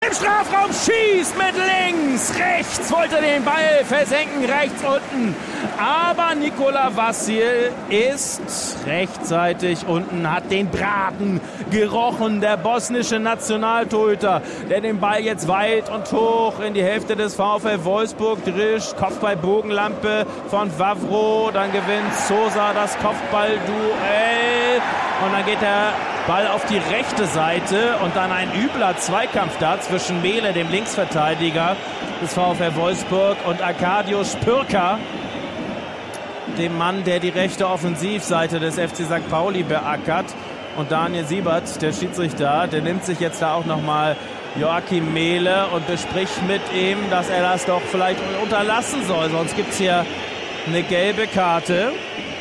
im Strafraum, schießt mit links, rechts, wollte den Ball versenken, rechts unten. Aber Nikola Vassil ist rechtzeitig unten, hat den Braten gerochen, der bosnische Nationaltorhüter, der den Ball jetzt weit und hoch in die Hälfte des VfL Wolfsburg drischt. Kopfball Bogenlampe von Vavro, dann gewinnt Sosa das Kopfballduell und dann geht der Ball auf die rechte Seite und dann ein übler Zweikampf da zwischen Mehle, dem Linksverteidiger des VfL Wolfsburg, und Arkadiusz Pürka, dem Mann, der die rechte Offensivseite des FC St. Pauli beackert. Und Daniel Siebert, der Schiedsrichter, der nimmt sich jetzt da auch nochmal Joachim Mehle und bespricht mit ihm, dass er das doch vielleicht unterlassen soll. Sonst gibt es hier eine gelbe Karte.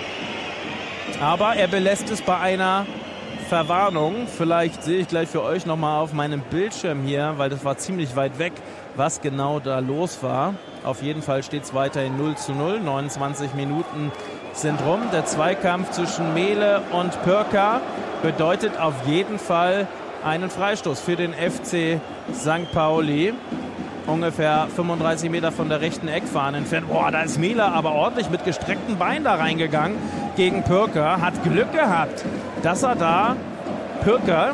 Aber er belässt es bei einer Verwarnung. Vielleicht sehe ich gleich für euch nochmal auf meinem Bildschirm hier, weil das war ziemlich weit weg, was genau da los war. Auf jeden Fall steht es weiterhin 0:0. 29 Minuten sind rum. Der Zweikampf zwischen Mehle und Pürka bedeutet auf jeden Fall einen Freistoß für den FC St. Pauli. Ungefähr 35 Meter von der rechten Eckfahne entfernt. Boah, da ist Mehle aber ordentlich mit gestreckten Beinen da reingegangen gegen Pürka. Hat Glück gehabt, dass er da Pürka,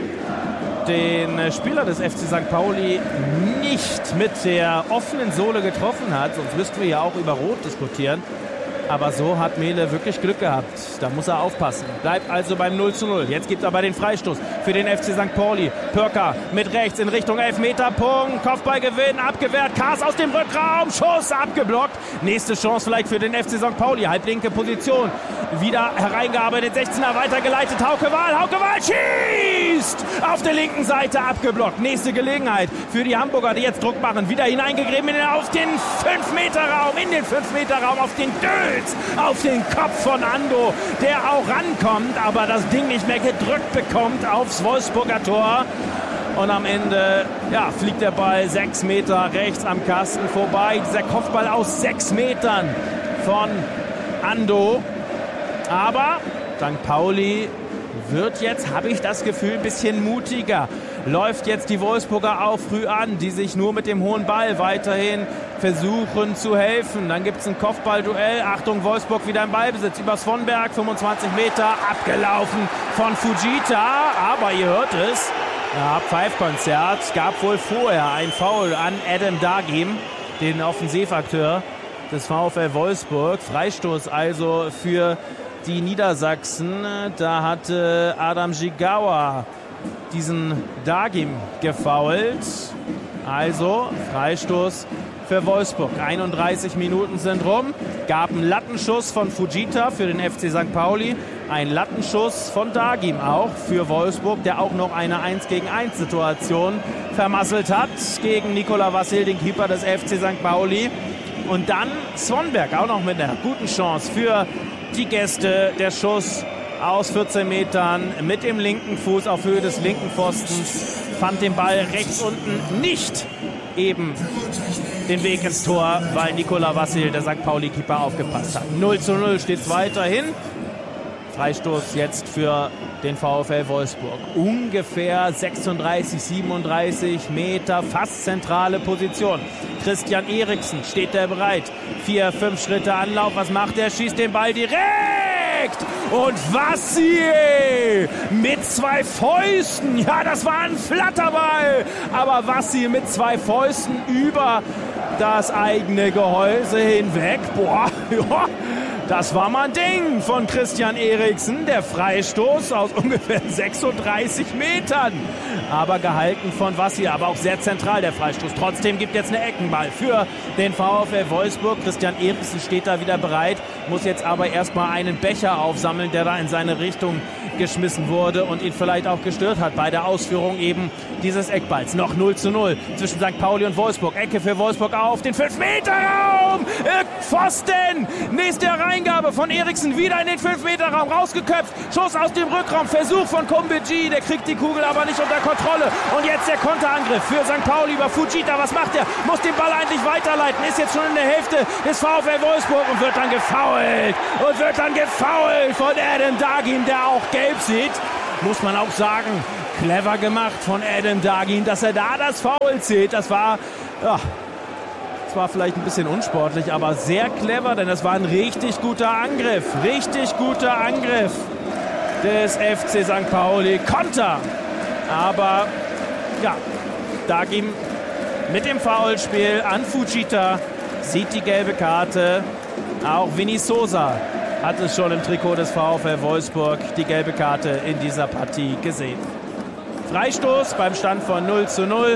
den Spieler des FC St. Pauli, nicht mit der offenen Sohle getroffen hat. Sonst müssten wir ja auch über Rot diskutieren. Aber so hat Mehle wirklich Glück gehabt. Da muss er aufpassen. Bleibt also beim 0:0. Jetzt gibt es aber den Freistoß für den FC St. Pauli. Pürka mit rechts in Richtung Elfmeterpunkt. Kopfballgewinn, abgewehrt. Kaas aus dem Rückraum. Schuss abgeblockt. Nächste Chance vielleicht für den FC St. Pauli. Halblinke Position. Wieder hereingearbeitet. 16er weitergeleitet. Hauke Wahl. Hauke Wahl schießt! Auf der linken Seite abgeblockt. Nächste Gelegenheit für die Hamburger, die jetzt Druck machen. Wieder hineingegriffen auf den 5-Meter-Raum. In den 5-Meter-Raum auf den Döls. Auf den Kopf von Ando, der auch rankommt, aber das Ding nicht mehr gedrückt bekommt aufs Wolfsburger Tor. Und am Ende fliegt der Ball 6 Meter rechts am Kasten vorbei. Dieser Kopfball aus 6 Metern von Ando. Aber St. Pauli wird jetzt, habe ich das Gefühl, ein bisschen mutiger. Läuft jetzt die Wolfsburger auch früh an, die sich nur mit dem hohen Ball weiterhin versuchen zu helfen. Dann gibt es ein Kopfballduell. Achtung, Wolfsburg wieder im Ballbesitz. Über Svonberg, 25 Meter, abgelaufen von Fujita. Aber ihr hört es, Pfeifkonzert. Gab wohl vorher ein Foul an Adam Dagim, den Offensivakteur des VfL Wolfsburg. Freistoß also für die Niedersachsen. Da hatte Adam Jigawa diesen Dagim gefoult. Also Freistoß für Wolfsburg. 31 Minuten sind rum. Gab einen Lattenschuss von Fujita für den FC St. Pauli. Ein Lattenschuss von Dagim auch für Wolfsburg, der auch noch eine 1-gegen-1-Situation vermasselt hat gegen Nikola Vassil, den Keeper des FC St. Pauli. Und dann Svonberg auch noch mit einer guten Chance für die Gäste. Der Schuss aus 14 Metern mit dem linken Fuß auf Höhe des linken Pfostens. Fand den Ball rechts unten nicht eben den Weg ins Tor, weil Nikola Vassil, der St. Pauli-Keeper, aufgepasst hat. 0:0 steht es weiterhin. Freistoß jetzt für den VfL Wolfsburg. Ungefähr 36, 37 Meter, fast zentrale Position. Christian Eriksen steht da bereit. 4, 5 Schritte Anlauf. Was macht er? Schießt den Ball direkt. Und Vassil mit 2 Fäusten. Ja, das war ein Flatterball. Aber Vassil mit 2 Fäusten über das eigene Gehäuse hinweg. Boah, ja. Das war mal ein Ding von Christian Eriksen, der Freistoß aus ungefähr 36 Metern. Aber gehalten von Vassil, aber auch sehr zentral der Freistoß. Trotzdem gibt jetzt eine Eckenball für den VfL Wolfsburg. Christian Eriksen steht da wieder bereit, muss jetzt aber erstmal einen Becher aufsammeln, der da in seine Richtung geschmissen wurde und ihn vielleicht auch gestört hat bei der Ausführung eben dieses Eckballs. Noch 0:0 zwischen St. Pauli und Wolfsburg. Ecke für Wolfsburg auf den 5-Meter-Raum. Pfosten. Nächste Reingabe von Eriksen. Wieder in den 5-Meter-Raum. Rausgeköpft. Schuss aus dem Rückraum. Versuch von Kumbeji. Der kriegt die Kugel aber nicht unter Kontrolle. Und jetzt der Konterangriff für St. Pauli über Fujita. Was macht er? Muss den Ball eigentlich weiterleiten. Ist jetzt schon in der Hälfte des VfL Wolfsburg und wird dann gefoult. Von Adam Dagim, der auch gelb sieht. Muss man auch sagen, Clever gemacht von Adam Dagim, dass er da das Foul zählt. Das war vielleicht ein bisschen unsportlich, aber sehr clever, denn das war ein richtig guter Angriff. Richtig guter Angriff des FC St. Pauli. Konter. Aber ja, Dagim mit dem Foulspiel an Fujita sieht die gelbe Karte. Auch Vini Sosa hat es schon im Trikot des VfL Wolfsburg die gelbe Karte in dieser Partie gesehen. Freistoß beim Stand von 0:0.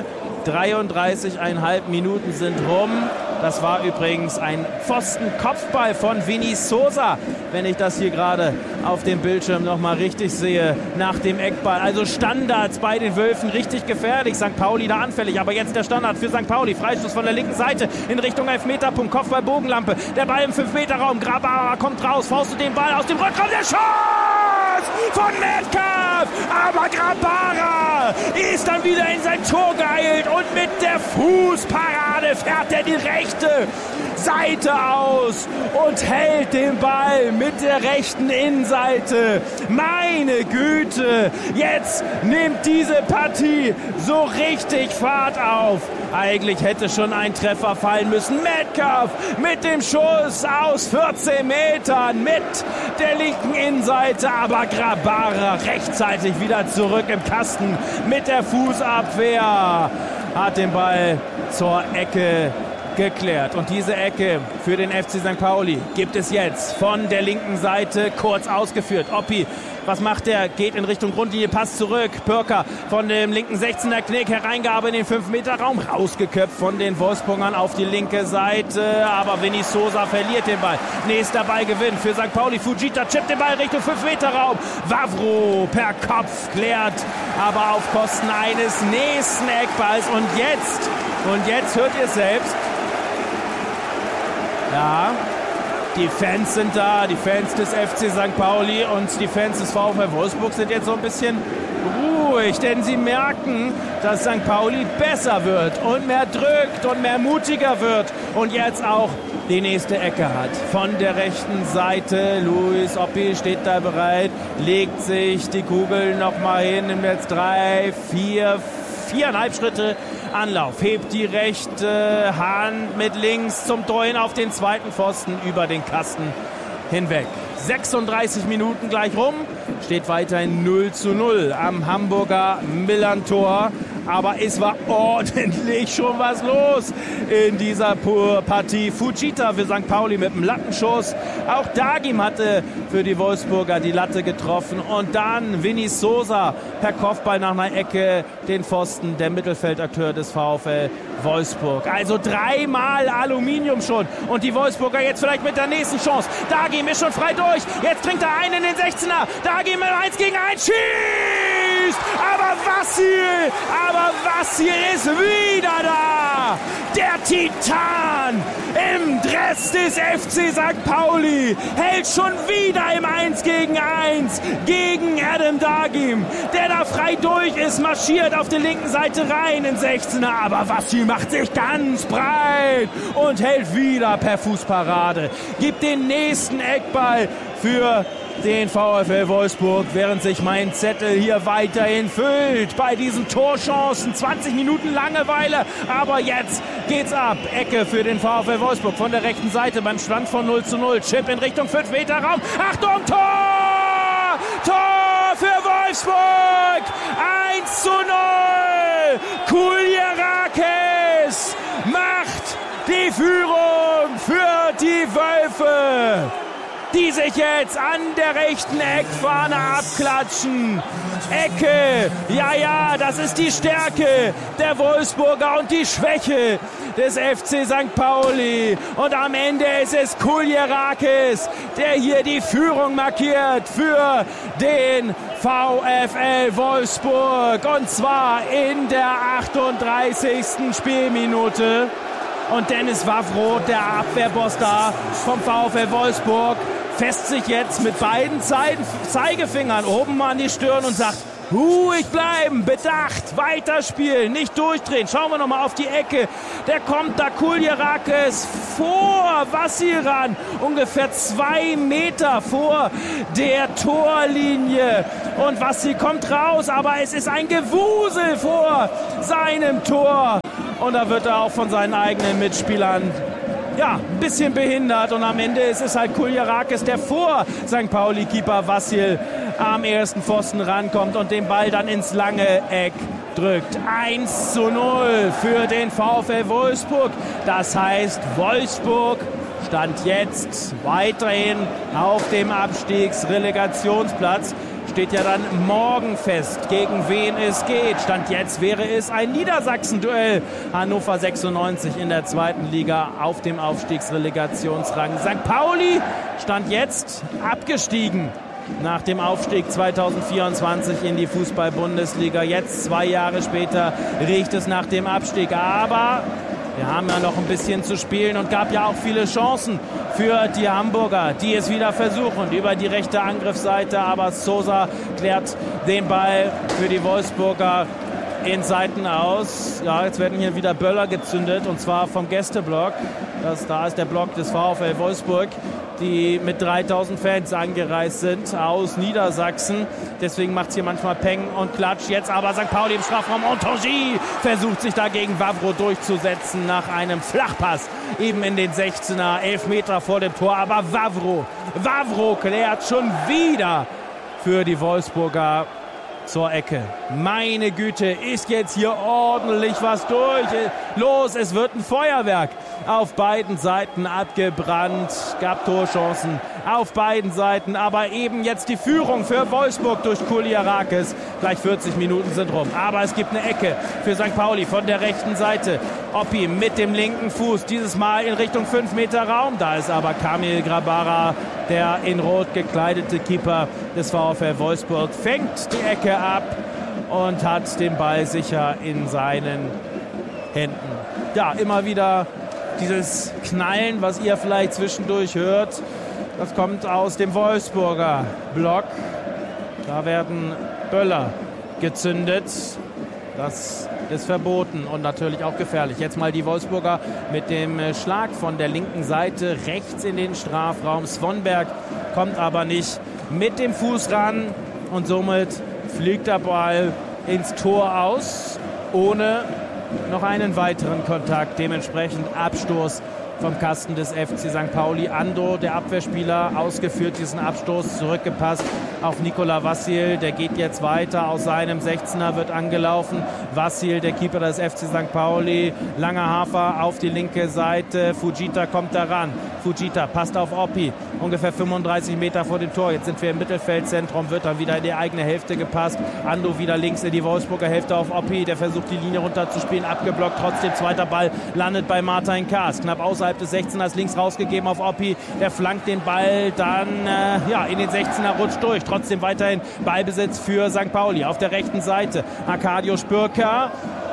33,5 Minuten sind rum. Das war übrigens ein Pfostenkopfball von Vini Sosa, wenn ich das hier gerade auf dem Bildschirm nochmal richtig sehe, nach dem Eckball. Also Standards bei den Wölfen, richtig gefährlich. St. Pauli da anfällig, aber jetzt der Standard für St. Pauli. Freistoß von der linken Seite in Richtung Elfmeterpunkt. Kopfball Bogenlampe, der Ball im 5-Meter-Raum. Grabara kommt raus, faustet den Ball aus dem Rückraum. Der Schuss von Metcalf, aber Grabara ist dann wieder in sein Tor geeilt und mit der Fußparade fährt er die rechte Seite aus und hält den Ball mit der rechten Innenseite. Meine Güte, jetzt nimmt diese Partie so richtig Fahrt auf. Eigentlich hätte schon ein Treffer fallen müssen. Metcalf mit dem Schuss aus 14 Metern mit der linken Innenseite, aber Grabara rechtzeitig wieder zurück im Kasten mit der Fußabwehr. Hat den Ball zur Ecke geklärt. Und diese Ecke für den FC St. Pauli gibt es jetzt von der linken Seite kurz ausgeführt. Oppi, was macht er? Geht in Richtung Grundlinie, Pass zurück. Pörker von dem linken 16er Knick, Hereingabe in den 5-Meter-Raum. Rausgeköpft von den Wolfsburgern auf die linke Seite. Aber Vini Sosa verliert den Ball. Nächster Ballgewinn für St. Pauli. Fujita chippt den Ball Richtung 5-Meter-Raum. Wavro per Kopf klärt, aber auf Kosten eines nächsten Eckballs. Und jetzt hört ihr es selbst. Ja, die Fans sind da, die Fans des FC St. Pauli und die Fans des VfL Wolfsburg sind jetzt so ein bisschen ruhig, denn sie merken, dass St. Pauli besser wird und mehr drückt und mehr mutiger wird und jetzt auch die nächste Ecke hat. Von der rechten Seite, Luis Oppi steht da bereit, legt sich die Kugel nochmal hin, nimmt jetzt 4,5 Schritte Anlauf, hebt die rechte Hand mit links zum Tor hin auf den zweiten Pfosten über den Kasten hinweg. 36 Minuten gleich rum, steht weiterhin 0:0 am Hamburger Millern-Tor. Aber es war ordentlich schon was los in dieser Partie. Fujita für St. Pauli mit einem Lattenschuss. Auch Dagim hatte für die Wolfsburger die Latte getroffen. Und dann Vini Sosa per Kopfball nach einer Ecke den Pfosten, der Mittelfeldakteur des VfL Wolfsburg. Also 3-mal Aluminium schon. Und die Wolfsburger jetzt vielleicht mit der nächsten Chance. Dagim ist schon frei durch. Jetzt bringt er einen in den 16er. Dagim im 1 gegen 1 schießt. Aber Vassil ist wieder da. Der Titan im Dress des FC St. Pauli hält schon wieder im 1 gegen 1 gegen Adam Dagim, der da frei durch ist, marschiert auf der linken Seite rein in 16er. Aber Vassil macht sich ganz breit und hält wieder per Fußparade. Gibt den nächsten Eckball für den VfL Wolfsburg, während sich mein Zettel hier weiterhin füllt bei diesen Torchancen. 20 Minuten Langeweile, aber jetzt geht's ab. Ecke für den VfL Wolfsburg von der rechten Seite beim Stand von 0:0. Chip in Richtung 5-Meter-Raum. Achtung, Tor! Tor für Wolfsburg! 1:0! Kulierakis macht die Führung für die Wölfe, die sich jetzt an der rechten Eckfahne abklatschen. Ecke, ja, das ist die Stärke der Wolfsburger und die Schwäche des FC St. Pauli. Und am Ende ist es Kulierakis, der hier die Führung markiert für den VfL Wolfsburg. Und zwar in der 38. Spielminute. Und Dennis Wavro, der Abwehrboss da vom VfL Wolfsburg, fässt sich jetzt mit beiden Zeigefingern oben an die Stirn und sagt: Ruhig bleiben, bedacht, weiterspielen, nicht durchdrehen. Schauen wir nochmal auf die Ecke. Der kommt da Kulierakis vor Vassil ran, ungefähr 2 Meter vor der Torlinie. und Wassil kommt raus, aber es ist ein Gewusel vor seinem Tor und da wird er auch von seinen eigenen Mitspielern ein bisschen behindert und am Ende ist es halt Kuljarakis, der vor St. Pauli-Keeper Wassil am ersten Pfosten rankommt und den Ball dann ins lange Eck drückt. 1:0 für den VfL Wolfsburg. Das heißt, Wolfsburg stand jetzt weiterhin auf dem Abstiegsrelegationsplatz. Steht ja dann morgen fest, gegen wen es geht. Stand jetzt wäre es ein Niedersachsen-Duell. Hannover 96 in der zweiten Liga auf dem Aufstiegsrelegationsrang. St. Pauli stand jetzt abgestiegen nach dem Aufstieg 2024 in die Fußball-Bundesliga. Jetzt 2 Jahre später riecht es nach dem Abstieg. Aber wir haben ja noch ein bisschen zu spielen und gab ja auch viele Chancen für die Hamburger, die es wieder versuchen über die rechte Angriffsseite. Aber Sosa klärt den Ball für die Wolfsburger in Seiten aus. Ja, jetzt werden hier wieder Böller gezündet und zwar vom Gästeblock. Da ist der Block des VfL Wolfsburg, die mit 3000 Fans angereist sind aus Niedersachsen. Deswegen macht es hier manchmal Peng und Klatsch. Jetzt aber St. Pauli im Strafraum. Montangy versucht sich dagegen Wavro durchzusetzen nach einem Flachpass eben in den 16er, 11 Meter vor dem Tor. Aber Wavro klärt schon wieder für die Wolfsburger zur Ecke. Meine Güte, ist jetzt hier ordentlich was durch. Los, es wird ein Feuerwerk. Auf beiden Seiten abgebrannt, gab Torchancen auf beiden Seiten, aber eben jetzt die Führung für Wolfsburg durch Kuljarakis. Gleich 40 Minuten sind rum, aber es gibt eine Ecke für St. Pauli von der rechten Seite. Oppi mit dem linken Fuß, dieses Mal in Richtung 5 Meter Raum. Da ist aber Kamil Grabara, der in Rot gekleidete Keeper des VfL Wolfsburg, fängt die Ecke ab und hat den Ball sicher in seinen Händen. Ja, immer wieder dieses Knallen, was ihr vielleicht zwischendurch hört, das kommt aus dem Wolfsburger Block. Da werden Böller gezündet. Das ist verboten und natürlich auch gefährlich. Jetzt mal die Wolfsburger mit dem Schlag von der linken Seite rechts in den Strafraum. Svonberg kommt aber nicht mit dem Fuß ran und somit fliegt der Ball ins Tor aus, ohne noch einen weiteren Kontakt. Dementsprechend Abstoß vom Kasten des FC St. Pauli. Ando, der Abwehrspieler, ausgeführt diesen Abstoß, zurückgepasst auf Nikola Wassil. Der geht jetzt weiter aus seinem 16er, wird angelaufen. Wassil, der Keeper des FC St. Pauli. Langer Hafer auf die linke Seite. Fujita kommt daran. Fujita passt auf Oppi. Ungefähr 35 Meter vor dem Tor. Jetzt sind wir im Mittelfeldzentrum. Wird dann wieder in die eigene Hälfte gepasst. Ando wieder links in die Wolfsburger Hälfte auf Oppi. Der versucht die Linie runterzuspielen. Abgeblockt. Trotzdem zweiter Ball landet bei Martin Kaas. Knapp außerhalb des 16ers links rausgegeben auf Oppi. Der flankt den Ball dann in den 16er, rutscht durch. Trotzdem weiterhin Ballbesitz für St. Pauli. Auf der rechten Seite Arkadio Spürker.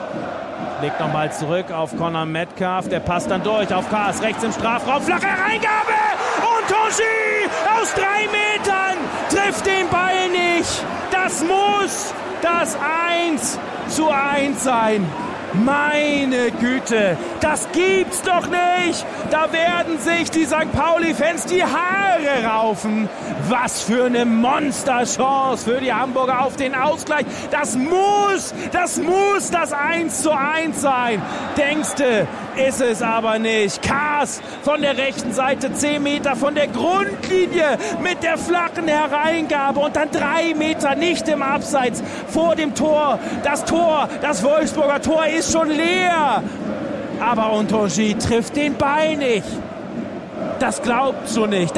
Legt nochmal zurück auf Conor Metcalf. Der passt dann durch auf Kaas. Rechts im Strafraum. Flache Reingabe. Und Tongi aus 3 Metern trifft den Ball nicht. Das muss das 1:1 sein. Meine Güte, das gibt's doch nicht. Da werden sich die St. Pauli-Fans die Haare raufen. Was für eine Monsterchance für die Hamburger auf den Ausgleich. Das muss das 1:1 sein. Denkste, ist es aber nicht. Kaas von der rechten Seite 10 Meter von der Grundlinie mit der flachen Hereingabe und dann 3 Meter nicht im Abseits vor dem Tor. Das Wolfsburger Tor ist schon leer. Aber Ontonji trifft den Ball nicht. Das glaubst du nicht.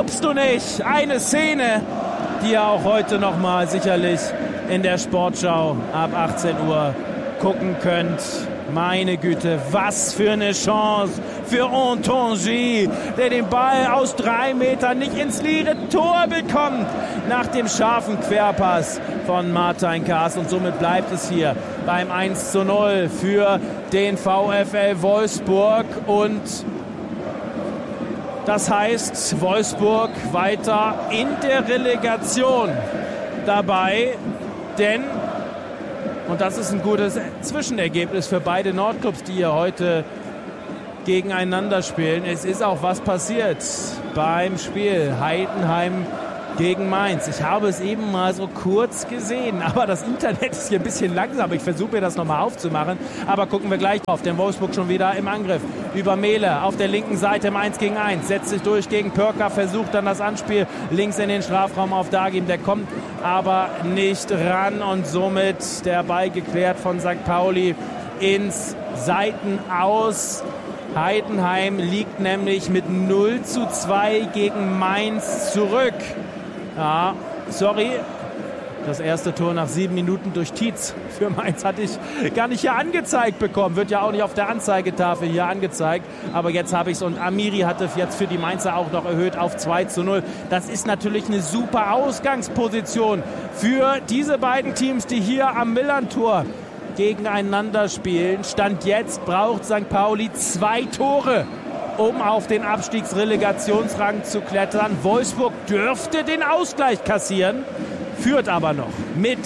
Eine Szene, die ihr auch heute nochmal sicherlich in der Sportschau ab 18 Uhr gucken könnt. Meine Güte, was für eine Chance für Ontonji, der den Ball aus 3 Metern nicht ins leere Tor bekommt nach dem scharfen Querpass von Martin Kaas. Und somit bleibt es hier beim 1:0 für den VfL Wolfsburg. Und das heißt, Wolfsburg weiter in der Relegation dabei, denn, und das ist ein gutes Zwischenergebnis für beide Nordclubs, die hier heute gegeneinander spielen. Es ist auch was passiert beim Spiel Heidenheim gegen Mainz. Ich habe es eben mal so kurz gesehen, aber das Internet ist hier ein bisschen langsam. Ich versuche mir das nochmal aufzumachen, aber gucken wir gleich drauf. Denn Wolfsburg schon wieder im Angriff. Über Mehle auf der linken Seite im 1-gegen-1. Setzt sich durch gegen Pörker, versucht dann das Anspiel links in den Strafraum auf Dagim. Der kommt aber nicht ran und somit der Ball geklärt von St. Pauli ins Seitenaus. Heidenheim liegt nämlich mit 0:2 gegen Mainz zurück. Ja, sorry, das erste Tor nach 7 Minuten durch Tietz für Mainz hatte ich gar nicht hier angezeigt bekommen. Wird ja auch nicht auf der Anzeigetafel hier angezeigt. Aber jetzt habe ich es und Amiri hatte jetzt für die Mainzer auch noch erhöht auf 2:0. Das ist natürlich eine super Ausgangsposition für diese beiden Teams, die hier am Millerntor gegeneinander spielen. Stand jetzt braucht St. Pauli 2 Tore, um auf den Abstiegsrelegationsrang zu klettern. Wolfsburg dürfte den Ausgleich kassieren, führt aber noch mit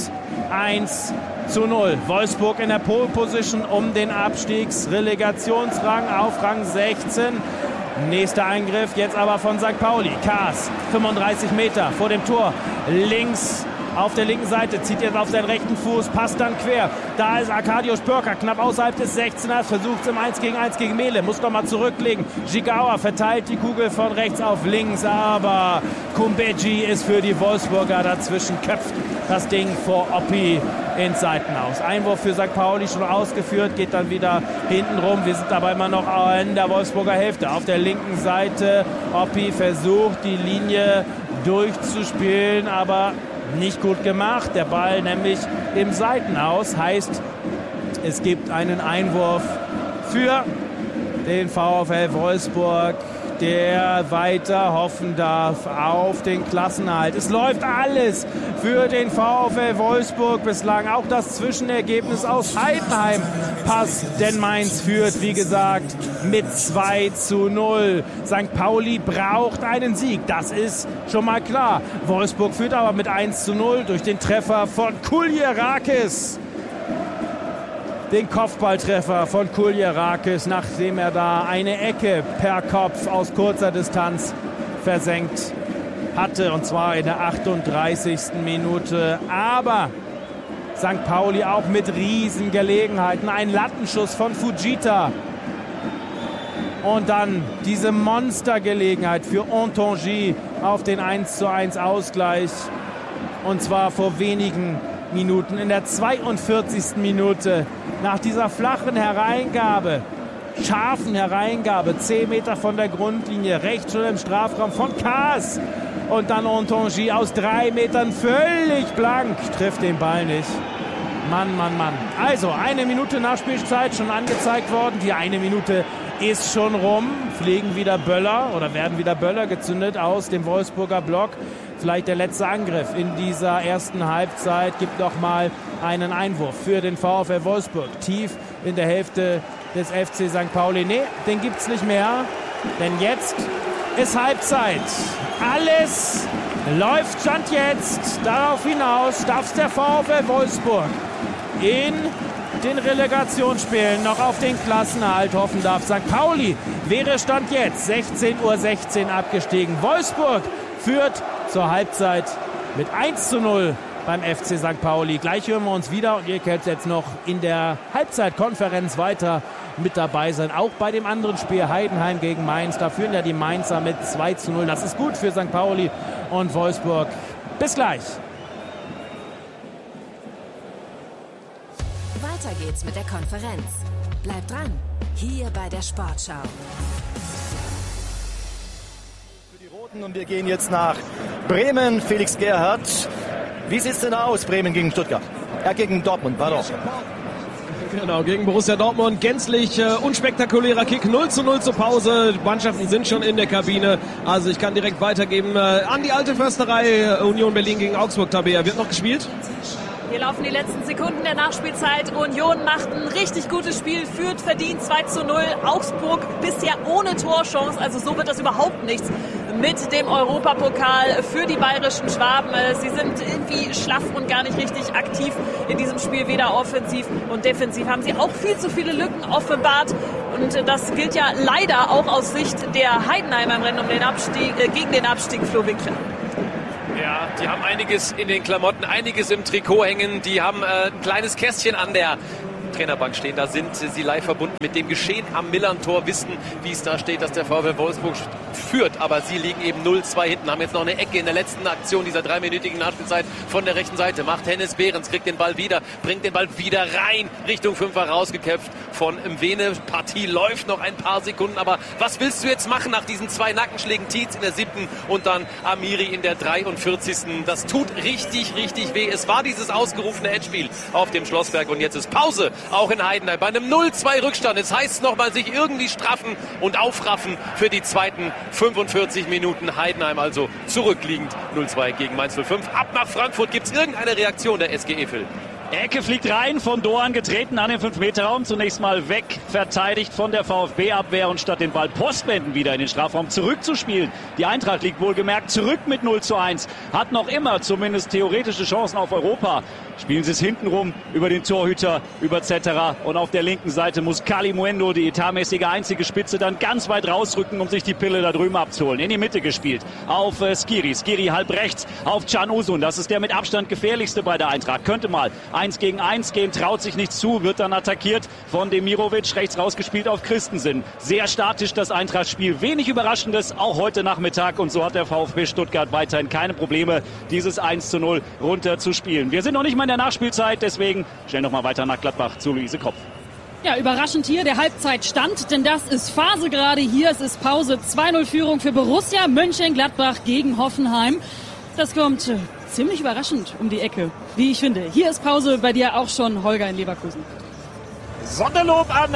1:0. Wolfsburg in der Pole Position um den Abstiegsrelegationsrang auf Rang 16. Nächster Eingriff jetzt aber von St. Pauli. Kaas, 35 Meter vor dem Tor, links auf der linken Seite, zieht jetzt auf seinen rechten Fuß, passt dann quer. Da ist Arkadiusz Pörker, knapp außerhalb des 16ers, versucht es im 1-gegen-1 gegen Mehle, muss noch mal zurücklegen. Gigawa verteilt die Kugel von rechts auf links, aber Kumbedji ist für die Wolfsburger dazwischen, köpft das Ding vor Oppi ins Seitenaus. Einwurf für St. Pauli schon ausgeführt, geht dann wieder hinten rum. Wir sind aber immer noch in der Wolfsburger Hälfte. Auf der linken Seite, Oppi versucht die Linie durchzuspielen, aber nicht gut gemacht. Der Ball nämlich im Seitenaus. Heißt, es gibt einen Einwurf für den VfL Wolfsburg, der weiter hoffen darf auf den Klassenerhalt. Es läuft alles für den VfL Wolfsburg bislang. Auch das Zwischenergebnis aus Heidenheim passt, denn Mainz führt, wie gesagt, mit 2:0. St. Pauli braucht einen Sieg, das ist schon mal klar. Wolfsburg führt aber mit 1:0 durch den Treffer von Kuljerakis. Den Kopfballtreffer von Kuljerakis, nachdem er da eine Ecke per Kopf aus kurzer Distanz versenkt hatte, und zwar in der 38. Minute. Aber St. Pauli auch mit Riesengelegenheiten. Ein Lattenschuss von Fujita. Und dann diese Monstergelegenheit für Ontonji auf den 1:1 Ausgleich. Und zwar vor wenigen Minuten, in der 42. Minute, nach dieser flachen Hereingabe, scharfen Hereingabe, 10 Meter von der Grundlinie, rechts schon im Strafraum von Kaas. Und dann Ontonji aus 3 Metern völlig blank, trifft den Ball nicht. Mann, Mann, Mann. Also, 1 Minute Nachspielzeit schon angezeigt worden. Die 1 Minute ist schon rum. Fliegen wieder Böller oder werden wieder Böller gezündet aus dem Wolfsburger Block. Vielleicht der letzte Angriff in dieser ersten Halbzeit. Gibt noch mal einen Einwurf für den VfL Wolfsburg. Tief in der Hälfte des FC St. Pauli. Nee, den gibt's nicht mehr. Denn jetzt ist Halbzeit. Alles läuft Stand jetzt darauf hinaus, dass der VfL Wolfsburg in den Relegationsspielen noch auf den Klassenerhalt hoffen darf. St. Pauli wäre Stand jetzt 16:16 Uhr abgestiegen. Wolfsburg führt zur Halbzeit mit 1:0 beim FC St. Pauli. Gleich hören wir uns wieder und ihr könnt jetzt noch in der Halbzeitkonferenz weiter mit dabei sein. Auch bei dem anderen Spiel Heidenheim gegen Mainz. Da führen ja die Mainzer mit 2:0. Das ist gut für St. Pauli und Wolfsburg. Bis gleich. Weiter geht's mit der Konferenz. Bleibt dran, hier bei der Sportschau. Für die Roten und wir gehen jetzt nach Bremen. Felix Gerhardt. Wie sieht's denn aus, Bremen gegen Stuttgart? Gegen Dortmund, pardon. Genau, gegen Borussia Dortmund. Gänzlich unspektakulärer Kick. 0:0 zur Pause. Die Mannschaften sind schon in der Kabine. Also ich kann direkt weitergeben an die alte Försterei. Union Berlin gegen Augsburg. Tabea, wird noch gespielt? Hier laufen die letzten Sekunden der Nachspielzeit. Union macht ein richtig gutes Spiel, führt verdient 2:0. Augsburg bisher ohne Torchance, also so wird das überhaupt nichts mit dem Europapokal für die bayerischen Schwaben. Sie sind irgendwie schlaff und gar nicht richtig aktiv in diesem Spiel, weder offensiv und defensiv. Haben sie auch viel zu viele Lücken offenbart und das gilt ja leider auch aus Sicht der Heidenheimer im Rennen um den Abstieg, gegen den Abstieg, Flo Winkler. Ja, die haben einiges in den Klamotten, einiges im Trikot hängen. Die haben ein kleines Kästchen an der Trainerbank stehen. Da sind sie live verbunden mit dem Geschehen am Millern-Tor, wissen, wie es da steht, dass der VfL Wolfsburg führt. Aber sie liegen eben 0-2 hinten, haben jetzt noch eine Ecke in der letzten Aktion dieser 3-minütigen Nachspielzeit von der rechten Seite. Macht Hennes Behrens, kriegt den Ball wieder, bringt den Ball wieder rein, Richtung 5er rausgeköpft von Mwene. Partie läuft noch ein paar Sekunden, aber was willst du jetzt machen nach diesen 2 Nackenschlägen? Tietz in der 7. und dann Amiri in der 43. Das tut richtig, richtig weh. Es war dieses ausgerufene Endspiel auf dem Schlossberg und jetzt ist Pause. Auch in Heidenheim bei einem 0-2 Rückstand. Es heißt nochmal sich irgendwie straffen und aufraffen für die zweiten 45 Minuten. Heidenheim also zurückliegend 0-2 gegen Mainz 05. Ab nach Frankfurt. Gibt es irgendeine Reaktion der SGE, Phil? Ecke fliegt rein, von Doan getreten an den 5-Meter-Raum. Zunächst mal weg, verteidigt von der VfB-Abwehr und statt den Ball Postwenden wieder in den Strafraum zurückzuspielen. Die Eintracht liegt wohlgemerkt zurück mit 0-1. Hat noch immer zumindest theoretische Chancen auf Europa. Spielen sie es hintenrum über den Torhüter, über Zetterer. Und auf der linken Seite muss Kalimuendo, die etatmäßige einzige Spitze, dann ganz weit rausrücken, um sich die Pille da drüben abzuholen. In die Mitte gespielt auf Skiri. Skiri halb rechts auf Can Uzun. Das ist der mit Abstand gefährlichste bei der Eintracht. Könnte mal 1 gegen 1 gehen, traut sich nicht zu, wird dann attackiert von Demirovic, rechts rausgespielt auf Christensen. Sehr statisch das Eintracht-Spiel, wenig Überraschendes, auch heute Nachmittag, und so hat der VfB Stuttgart weiterhin keine Probleme, dieses 1:0 runter zu spielen. Wir sind noch nicht mal in der Nachspielzeit, deswegen schnell noch mal weiter nach Gladbach zu Luise Kopf. Ja, überraschend hier der Halbzeitstand, denn das ist Phase gerade hier. Es ist Pause, 2:0 Führung für Borussia Mönchengladbach gegen Hoffenheim. Das kommt ziemlich überraschend um die Ecke, wie ich finde. Hier ist Pause, bei dir auch schon, Holger in Leverkusen. Sonderlob an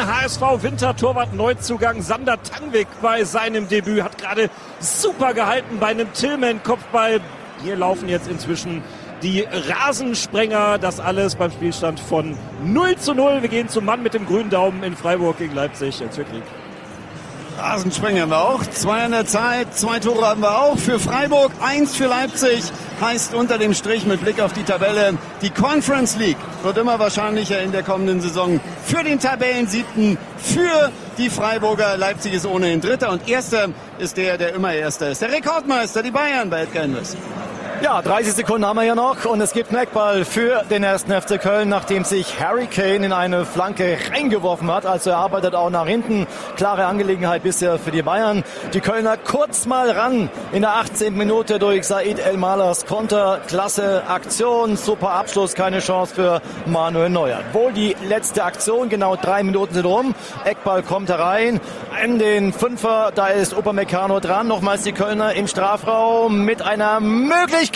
HSV-Wintertorwart-Neuzugang Sander Tangvik bei seinem Debüt. Hat gerade super gehalten bei einem Tillman-Kopfball. Hier laufen jetzt inzwischen die Rasensprenger. Das alles beim Spielstand von 0:0. Wir gehen zum Mann mit dem grünen Daumen in Freiburg gegen Leipzig. Jetzt wird Krieg. Rasensprenger haben wir auch. 2 an der Zeit. 2 Tore haben wir auch für Freiburg. 1 für Leipzig. Heißt unter dem Strich mit Blick auf die Tabelle, die Conference League wird immer wahrscheinlicher in der kommenden Saison für den Tabellen-7. Für die Freiburger. Leipzig ist ohnehin Dritter und Erster ist der immer Erster ist. Der Rekordmeister, die Bayern bei Edgar Hennes. Ja, 30 Sekunden haben wir hier noch und es gibt einen Eckball für den 1. FC Köln, nachdem sich Harry Kane in eine Flanke reingeworfen hat. Also er arbeitet auch nach hinten. Klare Angelegenheit bisher für die Bayern. Die Kölner kurz mal ran in der 18. Minute durch Said El-Malers Konter. Klasse Aktion, super Abschluss, keine Chance für Manuel Neuer. Wohl die letzte Aktion, genau 3 Minuten sind rum. Eckball kommt herein in den Fünfer, da ist Upamecano dran. Nochmals die Kölner im Strafraum mit einer Möglichkeit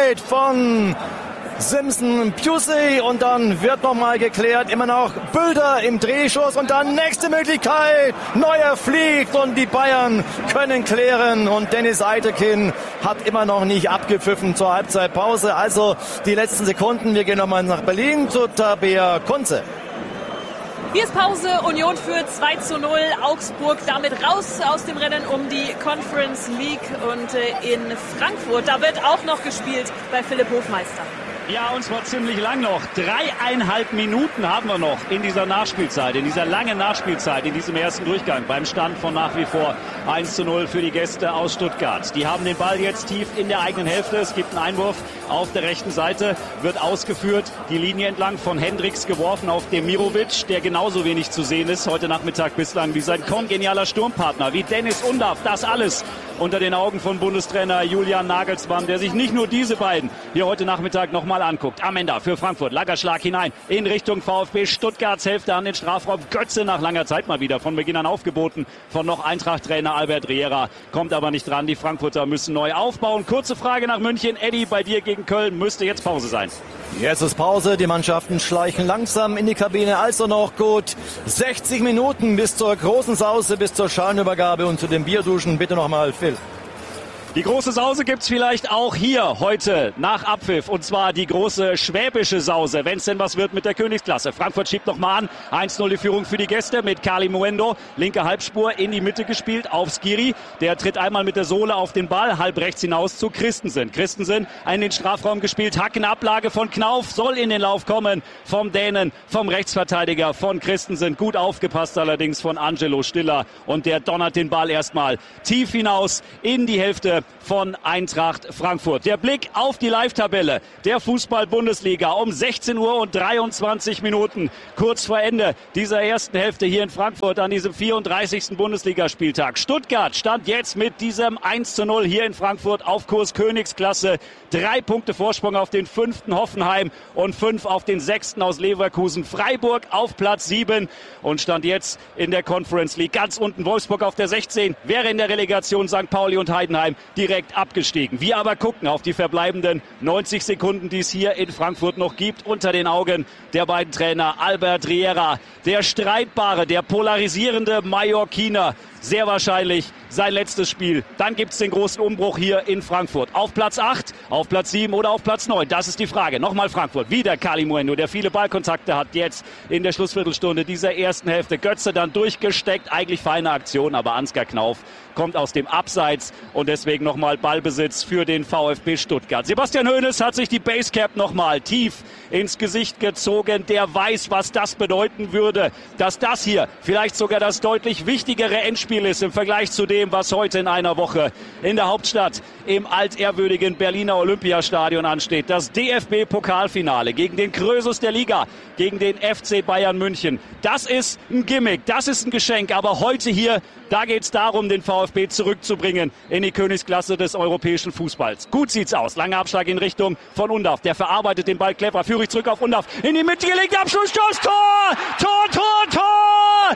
von Simpson Pusey und dann wird nochmal geklärt, immer noch Bülter im Drehschuss und dann nächste Möglichkeit, Neuer fliegt und die Bayern können klären und Dennis Eitekin hat immer noch nicht abgepfiffen zur Halbzeitpause, also die letzten Sekunden, wir gehen nochmal nach Berlin zu Tabea Kunze. Hier ist Pause, Union führt 2:0, Augsburg damit raus aus dem Rennen um die Conference League und in Frankfurt, da wird auch noch gespielt bei Philipp Hofmeister. Ja, und zwar ziemlich lang noch. 3,5 Minuten haben wir noch in dieser Nachspielzeit, in dieser langen Nachspielzeit, in diesem ersten Durchgang. Beim Stand von nach wie vor 1:0 für die Gäste aus Stuttgart. Die haben den Ball jetzt tief in der eigenen Hälfte. Es gibt einen Einwurf auf der rechten Seite, wird ausgeführt. Die Linie entlang von Hendricks geworfen auf Demirovic, der genauso wenig zu sehen ist heute Nachmittag bislang wie sein kongenialer Sturmpartner, wie Dennis Undaff. Das alles unter den Augen von Bundestrainer Julian Nagelsmann, der sich nicht nur diese beiden hier heute Nachmittag nochmal anguckt. Amenda für Frankfurt, Lagerschlag hinein in Richtung VfB Stuttgarts Hälfte an den Strafraum. Götze nach langer Zeit mal wieder von Beginn an aufgeboten von noch Eintracht-Trainer Albert Riera. Kommt aber nicht dran, die Frankfurter müssen neu aufbauen. Kurze Frage nach München. Eddie, bei dir gegen Köln müsste jetzt Pause sein. Jetzt ist Pause, die Mannschaften schleichen langsam in die Kabine, also noch gut 60 Minuten bis zur großen Sause, bis zur Schalenübergabe und zu den Bierduschen. Bitte nochmal, Phil. Die große Sause gibt's vielleicht auch hier heute nach Abpfiff. Und zwar die große schwäbische Sause, wenn es denn was wird mit der Königsklasse. Frankfurt schiebt nochmal an. 1:0 die Führung für die Gäste mit Kalimuendo. Linke Halbspur in die Mitte gespielt auf Skiri. Der tritt einmal mit der Sohle auf den Ball, halb rechts hinaus zu Christensen. Christensen in den Strafraum gespielt. Hackenablage von Knauf, soll in den Lauf kommen vom Dänen, vom Rechtsverteidiger von Christensen. Gut aufgepasst allerdings von Angelo Stiller. Und der donnert den Ball erstmal tief hinaus in die Hälfte von Eintracht Frankfurt. Der Blick auf die Live-Tabelle der Fußball-Bundesliga um 16 Uhr und 23 Minuten, kurz vor Ende dieser ersten Hälfte hier in Frankfurt an diesem 34. Bundesligaspieltag. Stuttgart stand jetzt mit diesem 1:0 hier in Frankfurt auf Kurs Königsklasse. 3 Punkte Vorsprung auf den 5. Hoffenheim und 5 auf den 6. aus Leverkusen. Freiburg auf Platz 7 und stand jetzt in der Conference League ganz unten. Wolfsburg auf der 16, wäre in der Relegation St. Pauli und Heidenheim direkt abgestiegen. Wir aber gucken auf die verbleibenden 90 Sekunden, die es hier in Frankfurt noch gibt, unter den Augen der beiden Trainer Albert Riera. Der streitbare, der polarisierende Mallorquiner. Sehr wahrscheinlich sein letztes Spiel. Dann gibt es den großen Umbruch hier in Frankfurt. Auf Platz 8, auf Platz 7 oder auf Platz 9? Das ist die Frage. Nochmal Frankfurt. Wieder Kalimuendo, der viele Ballkontakte hat jetzt in der Schlussviertelstunde dieser ersten Hälfte. Götze dann durchgesteckt. Eigentlich feine Aktion, aber Ansgar Knauf kommt aus dem Abseits und deswegen nochmal Ballbesitz für den VfB Stuttgart. Sebastian Hoeneß hat sich die Basecap nochmal tief ins Gesicht gezogen. Der weiß, was das bedeuten würde, dass das hier vielleicht sogar das deutlich wichtigere Endspiel ist im Vergleich zu dem, was heute in einer Woche in der Hauptstadt im altehrwürdigen Berliner Olympiastadion ansteht. Das DFB-Pokalfinale gegen den Krösus der Liga, gegen den FC Bayern München. Das ist ein Gimmick, das ist ein Geschenk, aber heute hier, da geht es darum, den VfB zurückzubringen in die Königsklasse des europäischen Fußballs. Gut sieht's aus. Langer Abschlag in Richtung von Undav. Der verarbeitet den Ball clever. Führig zurück auf Undav. In die Mitte gelegt. Abschlussschuss. Tor! Tor, Tor, Tor!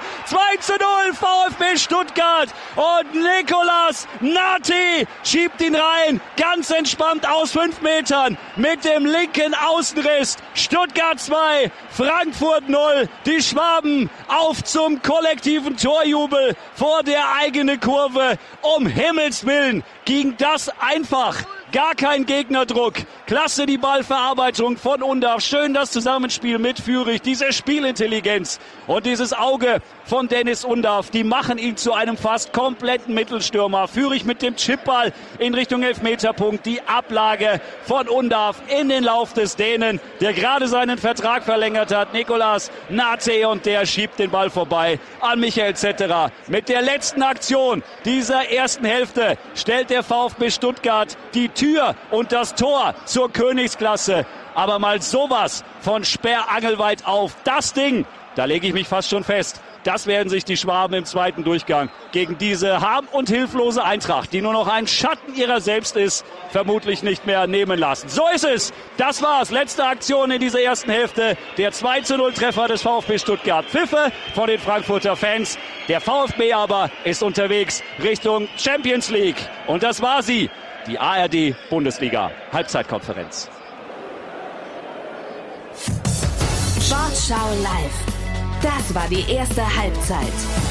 2:0 VfB Stuttgart. Und Nicolas Nati schiebt ihn rein. Ganz entspannt aus 5 Metern mit dem linken Außenriss. Stuttgart 2, Frankfurt 0. Die Schwaben auf zum kollektiven Torjubel vor der eigenen Kurve. Um Himmels Willen ging das einfach. Gar kein Gegnerdruck. Klasse die Ballverarbeitung von Undav. Schön das Zusammenspiel mit Führig. Diese Spielintelligenz und dieses Auge von Dennis Undav, die machen ihn zu einem fast kompletten Mittelstürmer. Führig mit dem Chipball in Richtung Elfmeterpunkt. Die Ablage von Undav in den Lauf des Dänen, der gerade seinen Vertrag verlängert hat. Nicolas Nate, und der schiebt den Ball vorbei an Michael Zetterer. Mit der letzten Aktion dieser ersten Hälfte stellt der VfB Stuttgart die Tür und das Tor zur Königsklasse. Aber mal sowas von sperrangelweit auf. Das Ding, da lege ich mich fast schon fest. Das werden sich die Schwaben im zweiten Durchgang gegen diese harm- und hilflose Eintracht, die nur noch ein Schatten ihrer selbst ist, vermutlich nicht mehr nehmen lassen. So ist es. Das war's. Letzte Aktion in dieser ersten Hälfte. Der 2:0-Treffer des VfB Stuttgart. Pfiffe von den Frankfurter Fans. Der VfB aber ist unterwegs Richtung Champions League. Und das war sie. Die ARD-Bundesliga Halbzeitkonferenz. Sportschau live. Das war die erste Halbzeit.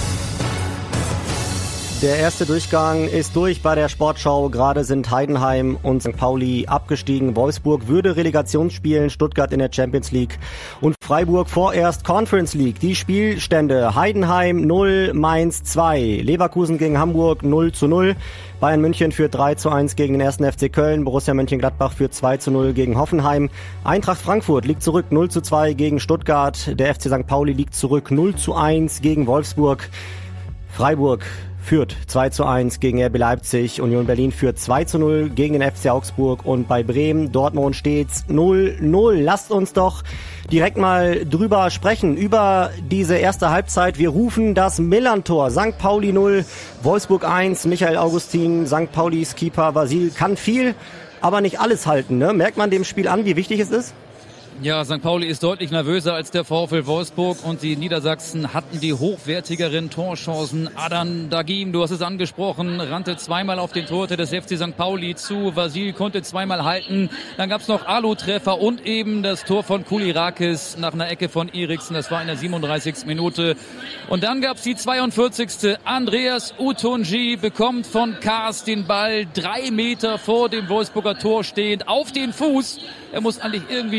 Der erste Durchgang ist durch bei der Sportschau. Gerade sind Heidenheim und St. Pauli abgestiegen. Wolfsburg würde Relegation spielen, Stuttgart in der Champions League und Freiburg vorerst Conference League. Die Spielstände: Heidenheim 0, Mainz 2, Leverkusen gegen Hamburg 0:0. Bayern München führt 3:1 gegen den 1. FC Köln. Borussia Mönchengladbach führt 2:0 gegen Hoffenheim. Eintracht Frankfurt liegt zurück 0:2 gegen Stuttgart. Der FC St. Pauli liegt zurück 0:1 gegen Wolfsburg. Freiburg führt 2:1 gegen RB Leipzig. Union Berlin führt 2:0 gegen den FC Augsburg. Und bei Bremen, Dortmund steht's 0:0. Lasst uns doch direkt mal drüber sprechen, über diese erste Halbzeit. Wir rufen das Millern-Tor. St. Pauli 0, Wolfsburg 1. Michael Augustin, St. Paulis Keeper Vasil, kann viel, aber nicht alles halten. Ne? Merkt man dem Spiel an, wie wichtig es ist? Ja, St. Pauli ist deutlich nervöser als der VfL Wolfsburg und die Niedersachsen hatten die hochwertigeren Torchancen. Adan Dagim, du hast es angesprochen, rannte zweimal auf den Torhüter des FC St. Pauli zu. Vasil konnte zweimal halten. Dann gab es noch Alu-Treffer und eben das Tor von Kulirakis nach einer Ecke von Eriksen. Das war in der 37. Minute. Und dann gab es die 42. Andreas Utonji bekommt von Kaas den Ball 3 Meter vor dem Wolfsburger Tor stehend auf den Fuß. Er muss eigentlich irgendwie nur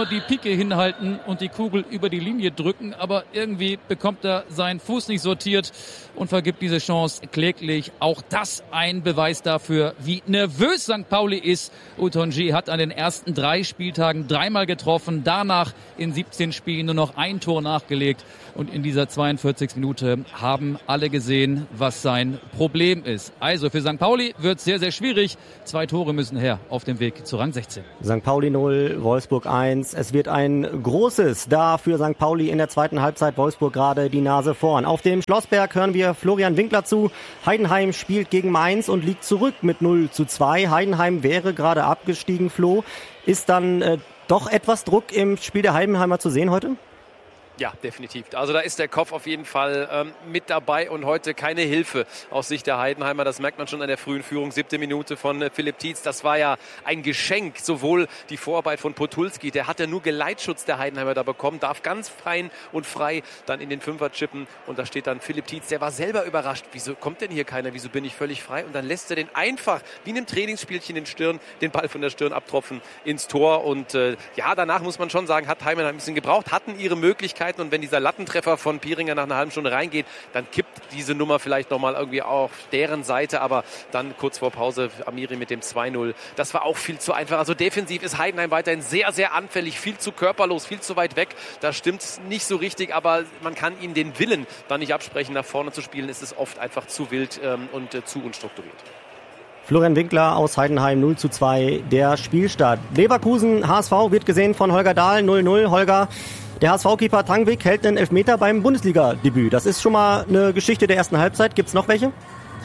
nur die Pike hinhalten und die Kugel über die Linie drücken, aber irgendwie bekommt er seinen Fuß nicht sortiert und vergibt diese Chance kläglich. Auch das ein Beweis dafür, wie nervös St. Pauli ist. Utonji hat an den ersten 3 Spieltagen 3-mal getroffen, danach in 17 Spielen nur noch ein Tor nachgelegt und in dieser 42. Minute haben alle gesehen, was sein Problem ist. Also für St. Pauli wird es sehr, sehr schwierig. 2 Tore müssen her auf dem Weg zu Rang 16. St. Pauli 0, Wolfsburg 1. Es wird ein großes da für St. Pauli in der zweiten Halbzeit. Wolfsburg gerade die Nase vorn. Auf dem Schlossberg hören wir Florian Winkler zu. Heidenheim spielt gegen Mainz und liegt zurück mit 0:2. Heidenheim wäre gerade abgestiegen, Flo. Ist dann doch etwas Druck im Spiel der Heidenheimer zu sehen heute? Ja, definitiv. Also da ist der Kopf auf jeden Fall mit dabei und heute keine Hilfe aus Sicht der Heidenheimer. Das merkt man schon an der frühen Führung, 7. Minute von Philipp Tietz. Das war ja ein Geschenk, sowohl die Vorarbeit von Potulski, der hat ja nur Geleitschutz der Heidenheimer da bekommen, darf ganz fein und frei dann in den Fünfer chippen und da steht dann Philipp Tietz, der war selber überrascht. Wieso kommt denn hier keiner? Wieso bin ich völlig frei? Und dann lässt er den einfach, wie in einem Trainingsspielchen, den Ball von der Stirn abtropfen ins Tor und ja, danach muss man schon sagen, hat Heidenheim ein bisschen gebraucht, hatten ihre Möglichkeiten. Und wenn dieser Lattentreffer von Pieringer nach einer halben Stunde reingeht, dann kippt diese Nummer vielleicht nochmal irgendwie auf deren Seite. Aber dann kurz vor Pause Amiri mit dem 2-0. Das war auch viel zu einfach. Also defensiv ist Heidenheim weiterhin sehr, sehr anfällig. Viel zu körperlos, viel zu weit weg. Da stimmt es nicht so richtig. Aber man kann ihnen den Willen da nicht absprechen. Nach vorne zu spielen ist es oft einfach zu wild und zu unstrukturiert. Florian Winkler aus Heidenheim 0:2, der Spielstart. Leverkusen, HSV wird gesehen von Holger Dahl, 0:0. Holger, der HSV-Keeper Tangvik hält einen Elfmeter beim Bundesliga-Debüt. Das ist schon mal eine Geschichte der ersten Halbzeit. Gibt's noch welche?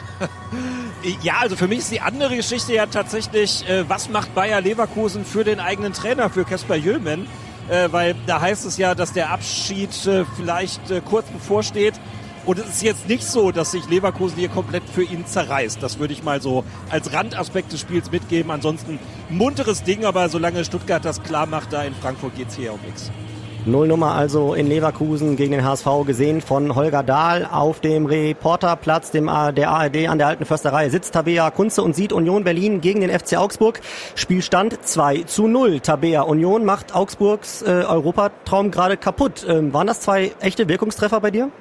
Ja, also für mich ist die andere Geschichte ja tatsächlich, was macht Bayer Leverkusen für den eigenen Trainer, für Kasper Jülmen? Weil da heißt es ja, dass der Abschied vielleicht kurz bevorsteht. Und es ist jetzt nicht so, dass sich Leverkusen hier komplett für ihn zerreißt. Das würde ich mal so als Randaspekt des Spiels mitgeben. Ansonsten munteres Ding, aber solange Stuttgart das klar macht, da in Frankfurt geht's hier um nichts. 0-Nummer also in Leverkusen gegen den HSV, gesehen von Holger Dahl. Auf dem Reporterplatz der ARD an der Alten Försterei sitzt Tabea Kunze und sieht Union Berlin gegen den FC Augsburg. Spielstand 2:0. Tabea, Union macht Augsburgs Europatraum gerade kaputt. Waren das 2 echte Wirkungstreffer bei dir?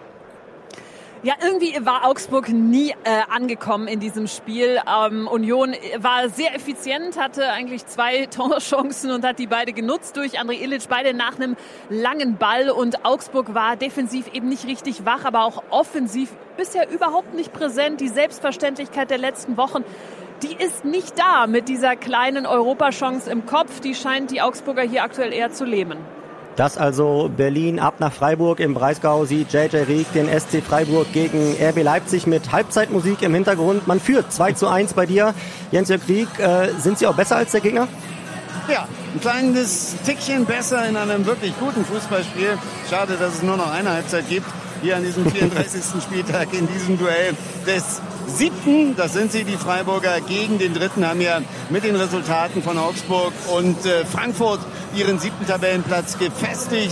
Ja, irgendwie war Augsburg nie angekommen in diesem Spiel. Union war sehr effizient, hatte eigentlich 2 Torchancen und hat die beide genutzt durch André Ilic, beide nach einem langen Ball. Und Augsburg war defensiv eben nicht richtig wach, aber auch offensiv bisher überhaupt nicht präsent. Die Selbstverständlichkeit der letzten Wochen, die ist nicht da mit dieser kleinen Europachance im Kopf. Die scheint die Augsburger hier aktuell eher zu lähmen. Das also Berlin ab nach Freiburg. Im Breisgau sieht JJ Rieck den SC Freiburg gegen RB Leipzig mit Halbzeitmusik im Hintergrund. Man führt 2:1 bei dir. Jens-Jörg Rieck, sind Sie auch besser als der Gegner? Ja, ein kleines Tickchen besser in einem wirklich guten Fußballspiel. Schade, dass es nur noch eine Halbzeit gibt. Hier an diesem 34. Spieltag in diesem Duell des 7. Das sind sie, die Freiburger, gegen den 3. haben ja mit den Resultaten von Augsburg und Frankfurt ihren 7. Tabellenplatz gefestigt.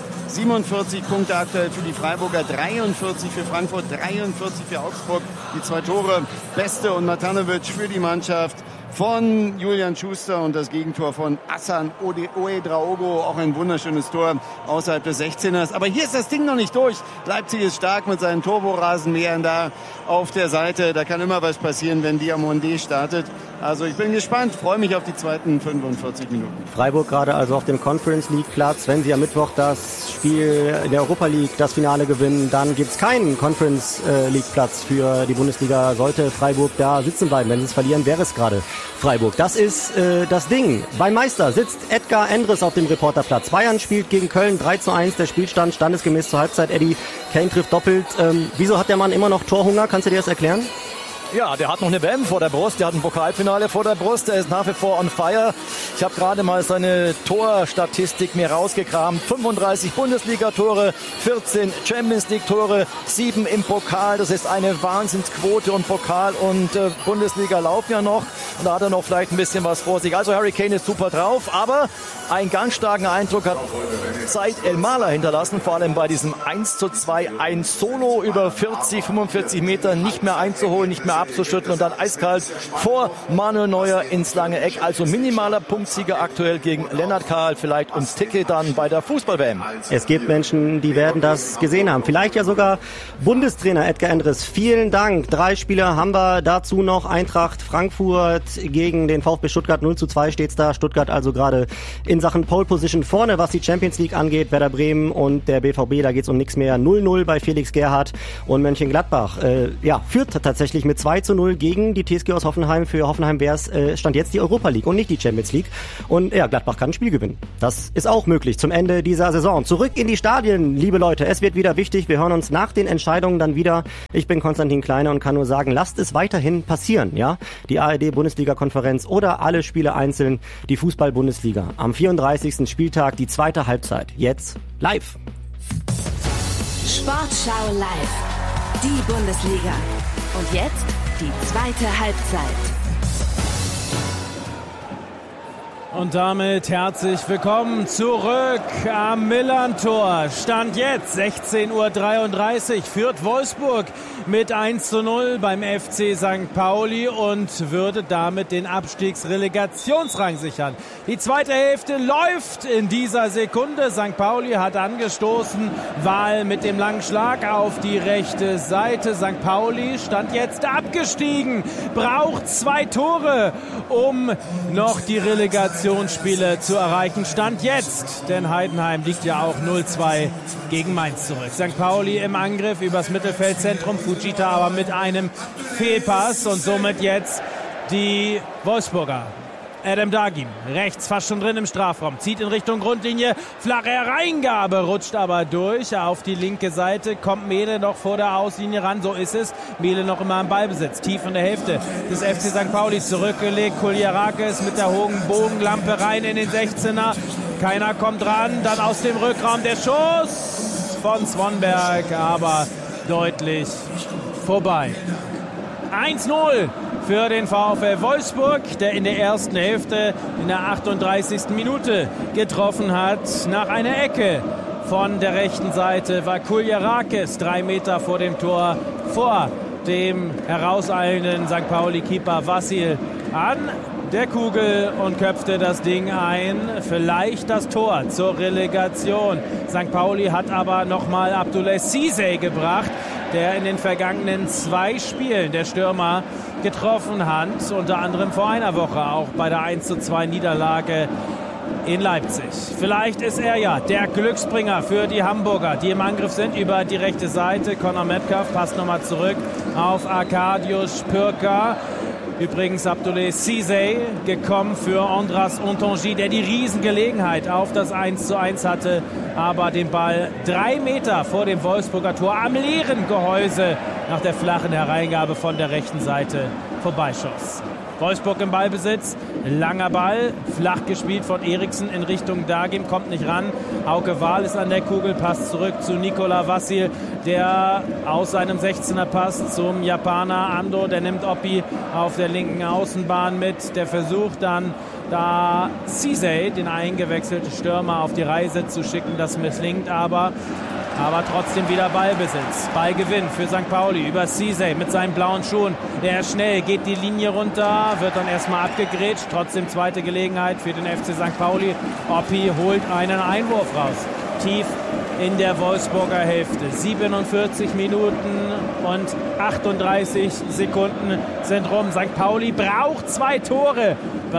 47 Punkte aktuell für die Freiburger, 43 für Frankfurt, 43 für Augsburg. Die 2 Tore, Beste und Matanovic für die Mannschaft von Julian Schuster und das Gegentor von Hassan Ouedraogo, auch ein wunderschönes Tor außerhalb des 16ers. Aber hier ist das Ding noch nicht durch. Leipzig ist stark mit seinen Turborasenmähern da auf der Seite. Da kann immer was passieren, wenn Diamondé startet. Also ich bin gespannt, freue mich auf die zweiten 45 Minuten. Freiburg gerade also auf dem Conference League Platz. Wenn sie am Mittwoch das Spiel in der Europa League, das Finale gewinnen, dann gibt es keinen Conference League Platz für die Bundesliga. Sollte Freiburg da sitzen bleiben, wenn sie es verlieren, wäre es gerade Freiburg. Das ist das Ding. Beim Meister sitzt Edgar Endres auf dem Reporterplatz. Bayern spielt gegen Köln 3:1. Der Spielstand standesgemäß zur Halbzeit. Eddie, Kane trifft doppelt. Wieso hat der Mann immer noch Torhunger? Kannst du dir das erklären? Ja, der hat noch eine WM vor der Brust, der hat ein Pokalfinale vor der Brust, der ist nach wie vor on fire. Ich habe gerade mal seine Torstatistik mir rausgekramt. 35 Bundesliga-Tore, 14 Champions-League-Tore, 7 im Pokal. Das ist eine Wahnsinnsquote und Pokal und Bundesliga laufen ja noch. und da hat er noch vielleicht ein bisschen was vor sich. Also Harry Kane ist super drauf, aber einen ganz starken Eindruck hat Said El-Mala hinterlassen, vor allem bei diesem 1:2, ein Solo über 40, 45 Meter, nicht mehr einzuholen, nicht mehr abzuschütteln und dann eiskalt vor Manuel Neuer ins lange Eck. Also minimaler Punktsieger aktuell gegen Lennart Kahl, vielleicht ums Ticket dann bei der Fußball-WM. Es gibt Menschen, die werden das gesehen haben. Vielleicht ja sogar Bundestrainer Edgar Endres. Vielen Dank. 3 Spieler haben wir dazu noch. Eintracht Frankfurt gegen den VfB Stuttgart. 0:2 steht's da. Stuttgart also gerade in Sachen Pole Position vorne, was die Champions League angeht. Werder Bremen und der BVB, da geht's um nichts mehr. 0:0 bei Felix Gerhardt und Mönchengladbach. Führt tatsächlich mit 2:0 gegen die TSG aus Hoffenheim. Für Hoffenheim wär's Stand jetzt die Europa League und nicht die Champions League. Und ja, Gladbach kann ein Spiel gewinnen. Das ist auch möglich zum Ende dieser Saison. Zurück in die Stadien, liebe Leute. Es wird wieder wichtig. Wir hören uns nach den Entscheidungen dann wieder. Ich bin Konstantin Kleine und kann nur sagen, lasst es weiterhin passieren. Ja, die ARD-Bundesliga-Konferenz oder alle Spiele einzeln. Die Fußball-Bundesliga am 34. Spieltag, die zweite Halbzeit. Jetzt live. Sportschau live. Die Bundesliga. Und jetzt die zweite Halbzeit. Und damit herzlich willkommen zurück am Millerntor. Stand jetzt 16:33 Uhr, führt Wolfsburg mit 1:0 beim FC St. Pauli und würde damit den Abstiegsrelegationsrang sichern. Die zweite Hälfte läuft in dieser Sekunde. St. Pauli hat angestoßen, Wahl mit dem langen Schlag auf die rechte Seite. St. Pauli stand jetzt abgestiegen, braucht 2 Tore, um noch die Relegationsspiele zu erreichen. Stand jetzt, denn Heidenheim liegt ja auch 0:2 gegen Mainz zurück. St. Pauli im Angriff übers Mittelfeldzentrum, Fujita aber mit einem Fehlpass und somit jetzt die Wolfsburger. Adam Dagim, rechts fast schon drin im Strafraum, zieht in Richtung Grundlinie, flache Hereingabe, rutscht aber durch auf die linke Seite, kommt Mehle noch vor der Auslinie ran, so ist es. Mehle noch immer im Ballbesitz, tief in der Hälfte des FC St. Pauli zurückgelegt, Kuljarakis mit der hohen Bogenlampe rein in den 16er, keiner kommt ran, dann aus dem Rückraum der Schuss von Swanberg, aber deutlich vorbei. 1:0 für den VfL Wolfsburg, der in der ersten Hälfte in der 38. Minute getroffen hat. Nach einer Ecke von der rechten Seite war Kuljarakis 3 Meter vor dem Tor, vor dem herauseilenden St. Pauli-Keeper Vassil an der Kugel und köpfte das Ding ein. Vielleicht das Tor zur Relegation. St. Pauli hat aber nochmal Abdoulaye Cissé gebracht, der in den vergangenen 2 Spielen der Stürmer getroffen hat, unter anderem vor einer Woche auch bei der 1:2 Niederlage in Leipzig. Vielleicht ist er ja der Glücksbringer für die Hamburger, die im Angriff sind über die rechte Seite. Conor Metcalf passt nochmal zurück auf Arkadiusz Pürka. Übrigens Abdoulaye Cissé gekommen für Andras Ontonji, der die Riesengelegenheit auf das 1:1 hatte, aber den Ball 3 Meter vor dem Wolfsburger Tor am leeren Gehäuse nach der flachen Hereingabe von der rechten Seite vorbeischoss. Wolfsburg im Ballbesitz, langer Ball, flach gespielt von Eriksen in Richtung Dagim, kommt nicht ran. Hauke Wahl ist an der Kugel, passt zurück zu Nikola Vassil, der aus seinem 16er passt zum Japaner Ando, der nimmt Oppi auf der linken Außenbahn mit, der versucht dann da Cissé, den eingewechselten Stürmer, auf die Reise zu schicken, das misslingt aber trotzdem wieder Ballbesitz. Ballgewinn für St. Pauli über Cissé mit seinen blauen Schuhen. Der ist schnell, geht die Linie runter, wird dann erstmal abgegrätscht. Trotzdem zweite Gelegenheit für den FC St. Pauli. Oppi holt einen Einwurf raus. Tief in der Wolfsburger Hälfte. 47 Minuten und 38 Sekunden sind rum. St. Pauli braucht 2 Tore.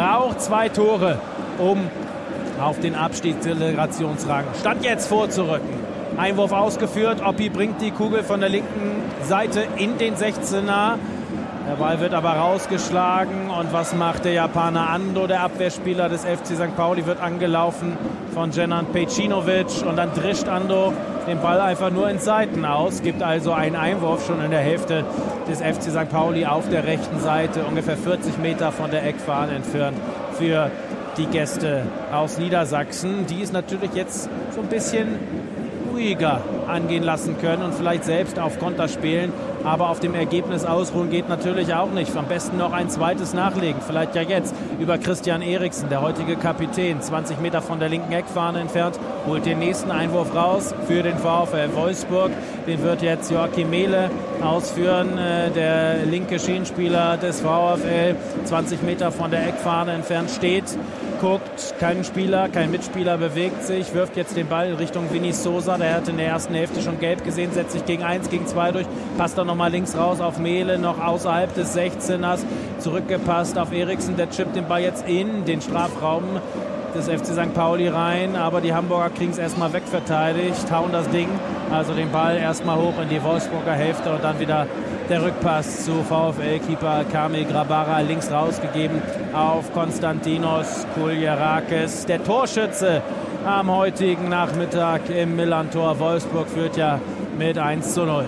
Um auf den Abstiegsrelegationsrang Stand jetzt vorzurücken. Einwurf ausgeführt, Oppi bringt die Kugel von der linken Seite in den 16er. Der Ball wird aber rausgeschlagen und was macht der Japaner Ando, der Abwehrspieler des FC St. Pauli, wird angelaufen von Dženan Pejcinovic und dann drischt Ando den Ball einfach nur ins Seiten aus, gibt also einen Einwurf schon in der Hälfte des FC St. Pauli auf der rechten Seite, ungefähr 40 Meter von der Eckfahne entfernt für die Gäste aus Niedersachsen, die es natürlich jetzt so ein bisschen ruhiger angehen lassen können und vielleicht selbst auf Konter spielen. Aber auf dem Ergebnis ausruhen geht natürlich auch nicht. Am besten noch ein zweites nachlegen. Vielleicht ja jetzt über Christian Eriksen, der heutige Kapitän. 20 Meter von der linken Eckfahne entfernt. Holt den nächsten Einwurf raus für den VfL Wolfsburg. Den wird jetzt Joachim Mehle ausführen. Der linke Schienenspieler des VfL. 20 Meter von der Eckfahne entfernt steht. Guckt, kein Mitspieler bewegt sich, wirft jetzt den Ball Richtung Vinny Sosa. Der hat in der ersten Hälfte schon gelb gesehen, setzt sich gegen 1, gegen 2 durch, passt dann nochmal links raus auf Mehle, noch außerhalb des 16ers, zurückgepasst auf Eriksen. Der chippt den Ball jetzt in den Strafraum des FC St. Pauli rein, aber die Hamburger kriegen es erstmal wegverteidigt, hauen das Ding, also den Ball erstmal hoch in die Wolfsburger Hälfte und dann wieder der Rückpass zu VfL-Keeper Kamil Grabara, links rausgegeben auf Konstantinos Kuljerakis. Der Torschütze am heutigen Nachmittag im Millern-Tor. Wolfsburg führt ja mit 1:0.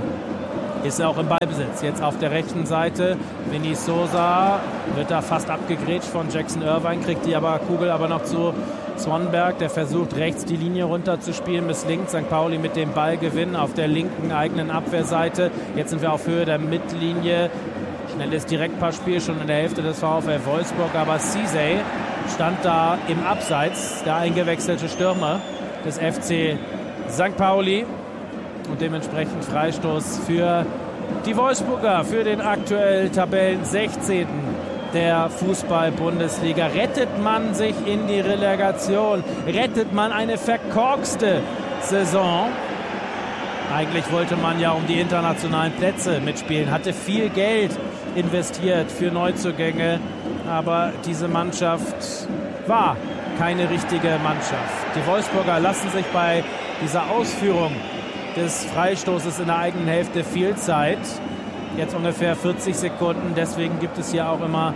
Ist auch im Ballbesitz. Jetzt auf der rechten Seite. Vinny Sosa wird da fast abgegrätscht von Jackson Irvine, kriegt die Kugel aber noch zu Swanberg. Der versucht rechts die Linie runterzuspielen, misslingt. St. Pauli mit dem Ballgewinn auf der linken eigenen Abwehrseite. Jetzt sind wir auf Höhe der Mittellinie. Schnelles Direktpassspiel schon in der Hälfte des VfL Wolfsburg. Aber Cizey stand da im Abseits, der eingewechselte Stürmer des FC St. Pauli. Und dementsprechend Freistoß für die Wolfsburger, für den aktuell Tabellen 16. der Fußball-Bundesliga. Rettet man sich in die Relegation? Rettet man eine verkorkste Saison? Eigentlich wollte man ja um die internationalen Plätze mitspielen, hatte viel Geld investiert für Neuzugänge, aber diese Mannschaft war keine richtige Mannschaft. Die Wolfsburger lassen sich bei dieser Ausführung des Freistoßes in der eigenen Hälfte viel Zeit. Jetzt ungefähr 40 Sekunden. Deswegen gibt es hier auch immer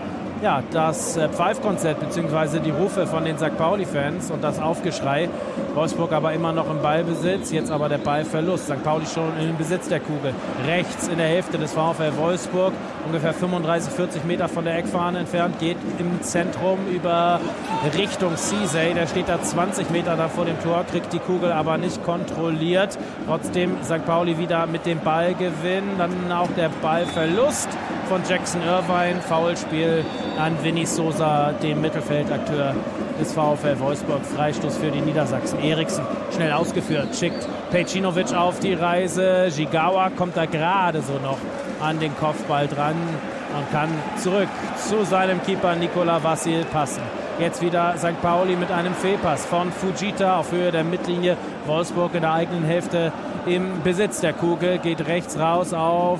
das Pfeifkonzert bzw. die Rufe von den St. Pauli-Fans und das Aufgeschrei. Wolfsburg aber immer noch im Ballbesitz. Jetzt aber der Ballverlust. St. Pauli schon im Besitz der Kugel. Rechts in der Hälfte des VfL Wolfsburg. Ungefähr 35, 40 Meter von der Eckfahne entfernt. Geht im Zentrum über Richtung Cizey. Der steht da 20 Meter da vor dem Tor. Kriegt die Kugel aber nicht kontrolliert. Trotzdem St. Pauli wieder mit dem Ballgewinn. Dann auch der Ballverlust von Jackson Irvine. Foulspiel an Vinny Sosa, dem Mittelfeldakteur des VfL Wolfsburg. Freistoß für die Niedersachsen. Eriksen schnell ausgeführt, schickt Pejcinovic auf die Reise. Jigawa kommt da gerade so noch an den Kopfball dran und kann zurück zu seinem Keeper Nicola Vassil passen. Jetzt wieder St. Pauli mit einem Fehlpass von Fujita auf Höhe der Mittellinie. Wolfsburg in der eigenen Hälfte im Besitz der Kugel. Geht rechts raus auf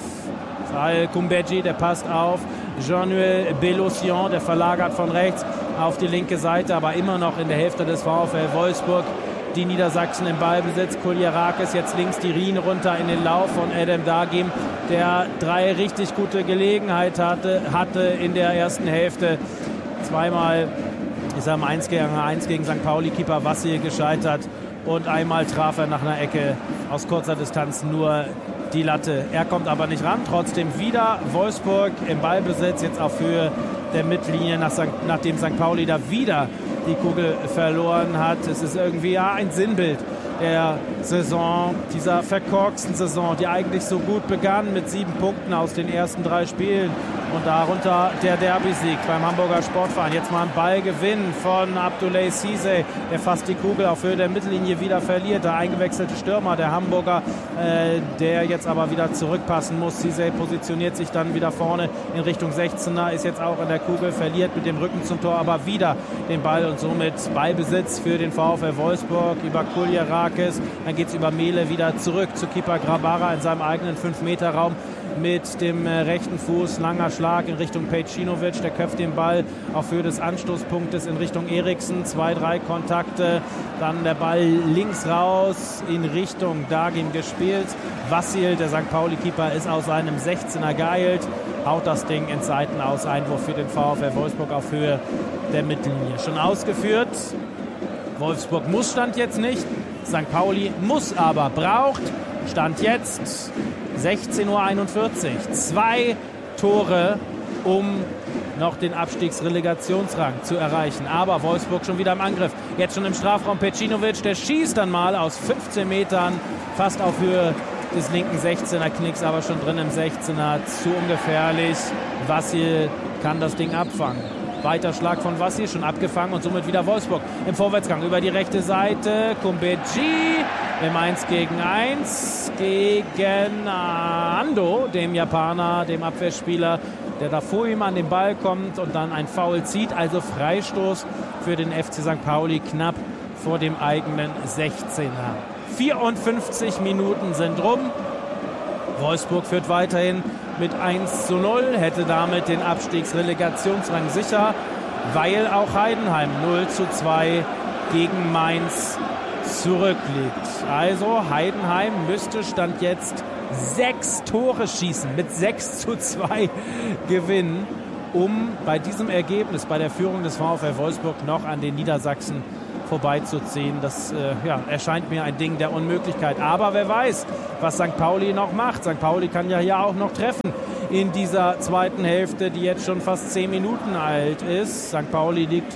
Sal Kumbeji, der passt auf Jean-Noël Belocian, der verlagert von rechts auf die linke Seite, aber immer noch in der Hälfte des VfL Wolfsburg. Die Niedersachsen im Ballbesitz. Kuljerakis jetzt links die Rien runter in den Lauf von Adam Dagim, der 3 richtig gute Gelegenheiten hatte in der ersten Hälfte. Zweimal ist er im 1 gegen St. Pauli-Keeper Vassil gescheitert und einmal traf er nach einer Ecke aus kurzer Distanz nur die Latte. Er kommt aber nicht ran. Trotzdem wieder Wolfsburg im Ballbesitz, jetzt auf Höhe der Mittellinie, nachdem St. Pauli da wieder die Kugel verloren hat. Es ist irgendwie ein Sinnbild der Saison, dieser verkorksten Saison, die eigentlich so gut begann mit 7 Punkten aus den ersten 3 Spielen und darunter der Derby-Sieg beim Hamburger Sportverein. Jetzt mal ein Ballgewinn von Abdoulaye Cizey, der fast die Kugel auf Höhe der Mittellinie wieder verliert. Der eingewechselte Stürmer, der Hamburger, der jetzt aber wieder zurückpassen muss. Cizey positioniert sich dann wieder vorne in Richtung 16er, ist jetzt auch in der Kugel, verliert mit dem Rücken zum Tor, aber wieder den Ball und somit Ballbesitz für den VfL Wolfsburg über Kuljerakis. Dann geht es über Mehle wieder zurück zu Keeper Grabara in seinem eigenen 5-Meter-Raum. Mit dem rechten Fuß, langer Schlag in Richtung Pejcinovic, der köpft den Ball auf Höhe des Anstoßpunktes in Richtung Eriksen, 2, 3 Kontakte, dann der Ball links raus in Richtung Dagim gespielt. Vassil, der St. Pauli-Keeper, ist aus seinem 16er geeilt, haut das Ding in Seiten aus, Einwurf für den VfL Wolfsburg auf Höhe der Mittellinie. Schon ausgeführt, Wolfsburg muss, Stand jetzt nicht, St. Pauli muss aber, braucht, Stand jetzt 16:41 Uhr. 2 Tore, um noch den Abstiegsrelegationsrang zu erreichen. Aber Wolfsburg schon wieder im Angriff. Jetzt schon im Strafraum Pecinovic, der schießt dann mal aus 15 Metern, fast auf Höhe des linken 16er Knicks, aber schon drin im 16er. Zu ungefährlich. Vassil kann das Ding abfangen. Weiter Schlag von Vassil, schon abgefangen und somit wieder Wolfsburg im Vorwärtsgang über die rechte Seite. Kumbeji im 1-gegen-1 gegen Ando, dem Japaner, dem Abwehrspieler, der da vor ihm an den Ball kommt und dann ein Foul zieht. Also Freistoß für den FC St. Pauli knapp vor dem eigenen 16er. 54 Minuten sind rum. Wolfsburg führt weiterhin mit 1:0, hätte damit den Abstiegsrelegationsrang sicher, weil auch Heidenheim 0:2 gegen Mainz zurückliegt. Also Heidenheim müsste Stand jetzt 6 Tore schießen, mit 6:2 gewinnen, um bei diesem Ergebnis, bei der Führung des VfL Wolfsburg noch an den Niedersachsen vorbeizuziehen. Das erscheint mir ein Ding der Unmöglichkeit. Aber wer weiß, was St. Pauli noch macht. St. Pauli kann ja hier auch noch treffen in dieser zweiten Hälfte, die jetzt schon fast 10 Minuten alt ist. St. Pauli liegt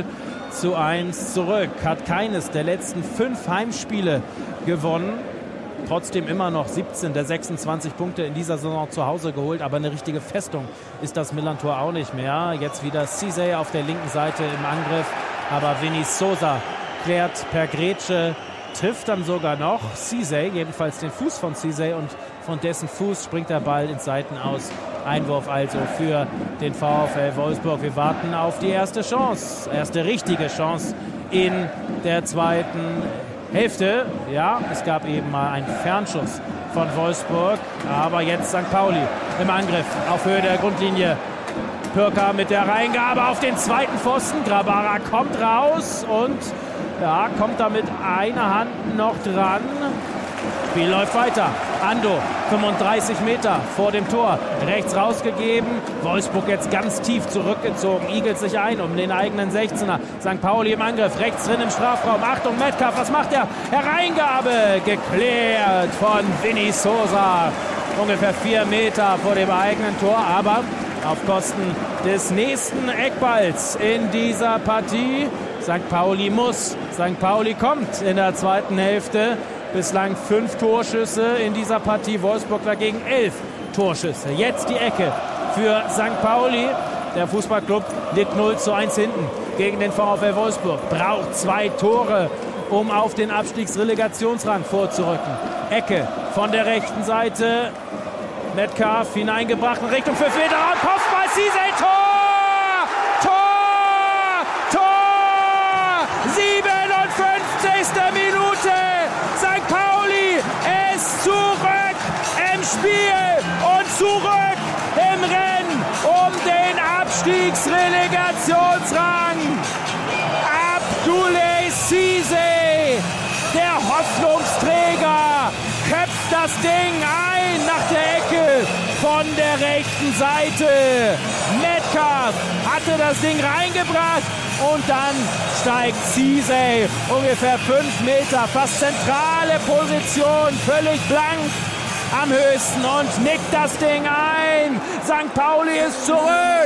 0:1 zurück, hat keines der letzten 5 Heimspiele gewonnen. Trotzdem immer noch 17 der 26 Punkte in dieser Saison zu Hause geholt. Aber eine richtige Festung ist das Millern-Tor auch nicht mehr. Jetzt wieder Cizey auf der linken Seite im Angriff. Aber Vinny Sosa klärt per Grätsche, trifft dann sogar noch Cizey, jedenfalls den Fuß von Cizey, und von dessen Fuß springt der Ball ins Seitenaus. Einwurf also für den VfL Wolfsburg. Wir warten auf die erste Chance, erste richtige Chance in der zweiten Hälfte. Ja, es gab eben mal einen Fernschuss von Wolfsburg, aber jetzt St. Pauli im Angriff auf Höhe der Grundlinie. Pürker mit der Reingabe auf den zweiten Pfosten. Grabara kommt raus und kommt da mit einer Hand noch dran. Spiel läuft weiter. Ando, 35 Meter vor dem Tor. Rechts rausgegeben. Wolfsburg jetzt ganz tief zurückgezogen. Igelt sich ein um den eigenen 16er. St. Pauli im Angriff. Rechts drin im Strafraum. Achtung, Metcalf, was macht er? Hereingabe. Geklärt von Vinny Sosa. Ungefähr 4 Meter vor dem eigenen Tor. Aber auf Kosten des nächsten Eckballs in dieser Partie. St. Pauli muss. St. Pauli kommt in der zweiten Hälfte. Bislang 5 Torschüsse in dieser Partie. Wolfsburg dagegen 11 Torschüsse. Jetzt die Ecke für St. Pauli. Der Fußballclub liegt 0:1 hinten gegen den VfL Wolfsburg. Braucht 2 Tore, um auf den Abstiegsrelegationsrang vorzurücken. Ecke von der rechten Seite. Metcalf hineingebracht in Richtung 5 Meter. Kopfball, Cizey, Tor! Tor! Tor! 57. Minute. St. Pauli ist zurück im Spiel und zurück im Rennen um den Abstiegsrelegationsrang. Abdoulaye Cizey, der Hoffnungsträger, köpft das Ding ein nach der Ecke von der rechten Seite. Metcalf hatte das Ding reingebracht und dann steigt Cizey ungefähr 5 Meter, fast zentrale Position, völlig blank am höchsten und nickt das Ding ein. St. Pauli ist zurück.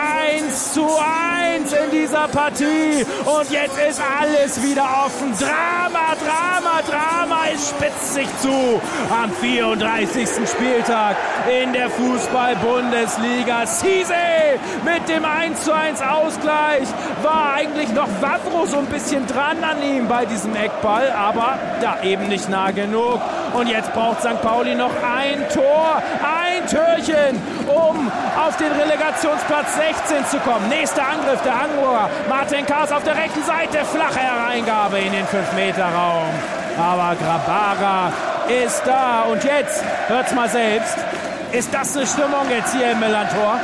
1:1 in dieser Partie. Und jetzt ist alles wieder offen. Drama, Drama, Drama. Es spitzt sich zu am 34. Spieltag in der Fußball-Bundesliga. Cizey mit dem 1:1 Ausgleich. War eigentlich noch Wavro so ein bisschen dran an ihm bei diesem Eckball, aber da eben nicht nah genug. Und jetzt braucht St. Pauli noch ein Tor, ein Türchen, um auf den Relegationsplatz 16 zu kommen. Nächster Angriff der Hamburger. Martin Kaas auf der rechten Seite. Flache Hereingabe in den 5-Meter-Raum. Aber Grabara ist da. Und jetzt, hört's mal selbst, ist das eine Stimmung jetzt hier im Millern-Tor?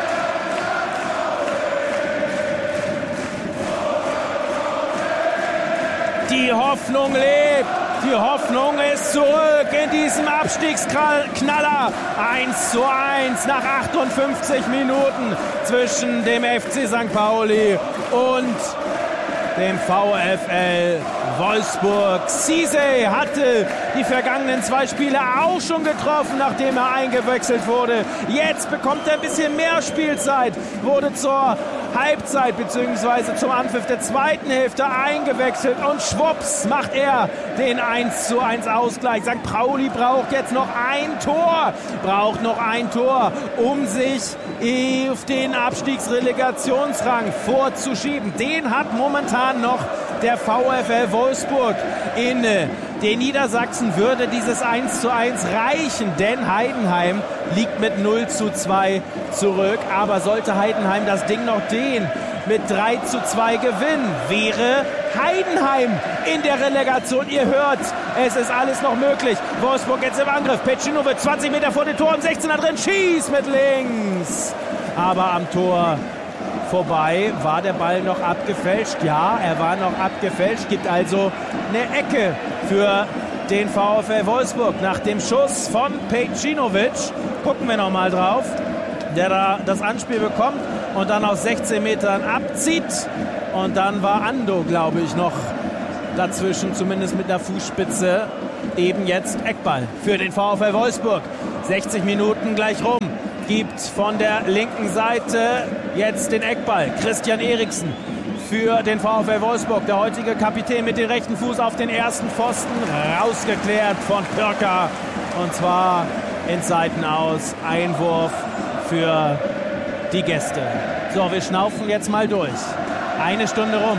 Die Hoffnung lebt. Die Hoffnung ist zurück in diesem Abstiegsknaller. 1:1 nach 58 Minuten zwischen dem FC St. Pauli und dem VfL Wolfsburg. Cisse hatte die vergangenen 2 Spiele auch schon getroffen, nachdem er eingewechselt wurde. Jetzt bekommt er ein bisschen mehr Spielzeit, wurde zur Halbzeit bzw. zum Anpfiff der zweiten Hälfte eingewechselt und schwupps macht er den 1:1 Ausgleich. St. Pauli braucht jetzt noch ein Tor, um sich auf den Abstiegsrelegationsrang vorzuschieben. Den hat momentan noch der VfL Wolfsburg inne. Den Niedersachsen würde dieses 1:1 reichen, denn Heidenheim liegt mit 0:2 zurück. Aber sollte Heidenheim das Ding noch drehen, mit 3:2 gewinnen, wäre Heidenheim in der Relegation. Ihr hört, es ist alles noch möglich. Wolfsburg jetzt im Angriff. Pecinovic 20 Meter vor dem Tor, im 16er drin, schießt mit links. Aber am Tor vorbei. War der Ball noch abgefälscht? Ja, er war noch abgefälscht. Gibt also eine Ecke für den VfL Wolfsburg. Nach dem Schuss von Pecinovic, gucken wir noch mal drauf, der da das Anspiel bekommt und dann aus 16 Metern abzieht. Und dann war Ando, glaube ich, noch dazwischen, zumindest mit einer Fußspitze. Eben jetzt Eckball für den VfL Wolfsburg. 60 Minuten gleich rum. Gibt von der linken Seite jetzt den Eckball. Christian Eriksen für den VfL Wolfsburg. Der heutige Kapitän mit dem rechten Fuß auf den ersten Pfosten. Rausgeklärt von Pörker. Und zwar ins Seitenaus. Einwurf für die Gäste. So, wir schnaufen jetzt mal durch. 1 Stunde rum.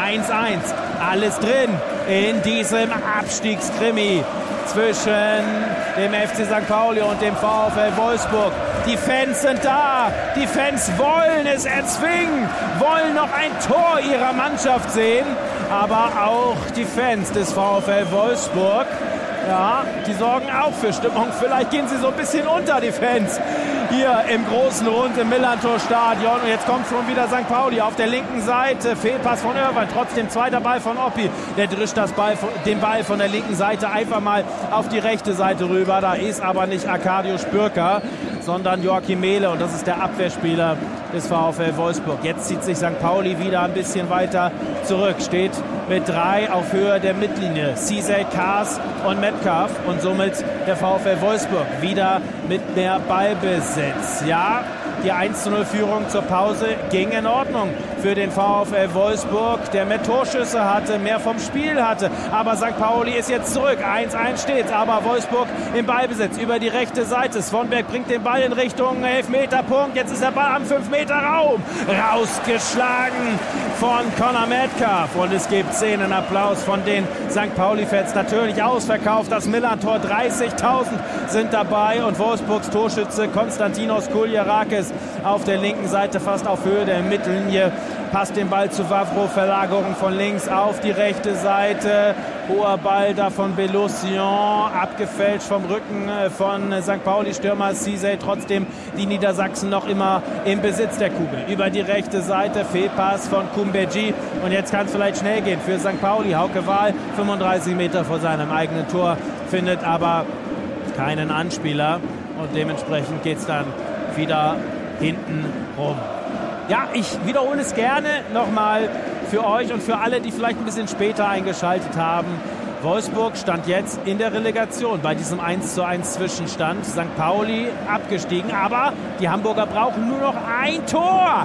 1:1. Alles drin in diesem Abstiegskrimi zwischen dem FC St. Pauli und dem VfL Wolfsburg. Die Fans sind da. Die Fans wollen es erzwingen, wollen noch ein Tor ihrer Mannschaft sehen. Aber auch die Fans des VfL Wolfsburg, ja, die sorgen auch für Stimmung. Vielleicht gehen sie so ein bisschen unter, die Fans, hier im großen Rund im Millantor-Stadion. Und jetzt kommt schon wieder St. Pauli auf der linken Seite. Fehlpass von Irwan, trotzdem zweiter Ball von Oppi. Der drischt den Ball von der linken Seite einfach mal auf die rechte Seite rüber. Da ist aber nicht Arkadiusz Pörker, sondern Joachim Mehle. Und das ist der Abwehrspieler des VfL Wolfsburg. Jetzt zieht sich St. Pauli wieder ein bisschen weiter zurück. Steht mit 3 auf Höhe der Mittellinie. Cisse, Kaas und Metcalf. Und somit der VfL Wolfsburg wieder mit mehr Ballbesitz. Ja, die 1:0-Führung zur Pause ging in Ordnung für den VfL Wolfsburg, der mehr Torschüsse hatte, mehr vom Spiel hatte. Aber St. Pauli ist jetzt zurück. 1:1 steht, aber Wolfsburg im Ballbesitz über die rechte Seite. Swanberg bringt den Ball in Richtung Elfmeterpunkt. Jetzt ist der Ball am 5-Meter-Raum. Rausgeschlagen von Conor Metcalf. Und es gibt Szenenapplaus von den St. Pauli-Fans. Natürlich ausverkauft. Das Millantor, 30.000 sind dabei. Und Wolfsburgs Torschütze Konstantinos Kuljarakis auf der linken Seite, fast auf Höhe der Mittellinie, passt den Ball zu Wavro, Verlagerung von links auf die rechte Seite, hoher Ball da von Belocian, abgefälscht vom Rücken von St. Pauli-Stürmer Cisse, trotzdem die Niedersachsen noch immer im Besitz der Kugel. Über die rechte Seite, Fehlpass von Kumbeji und jetzt kann es vielleicht schnell gehen für St. Pauli. Hauke Wahl, 35 Meter vor seinem eigenen Tor, findet aber keinen Anspieler und dementsprechend geht es dann wieder hinten rum. Ja, ich wiederhole es gerne nochmal für euch und für alle, die vielleicht ein bisschen später eingeschaltet haben. Wolfsburg stand jetzt in der Relegation bei diesem 1:1 Zwischenstand. St. Pauli abgestiegen, aber die Hamburger brauchen nur noch ein Tor.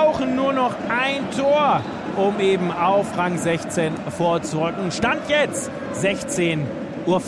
Um eben auf Rang 16 vorzurücken. Stand jetzt 16:50 Uhr.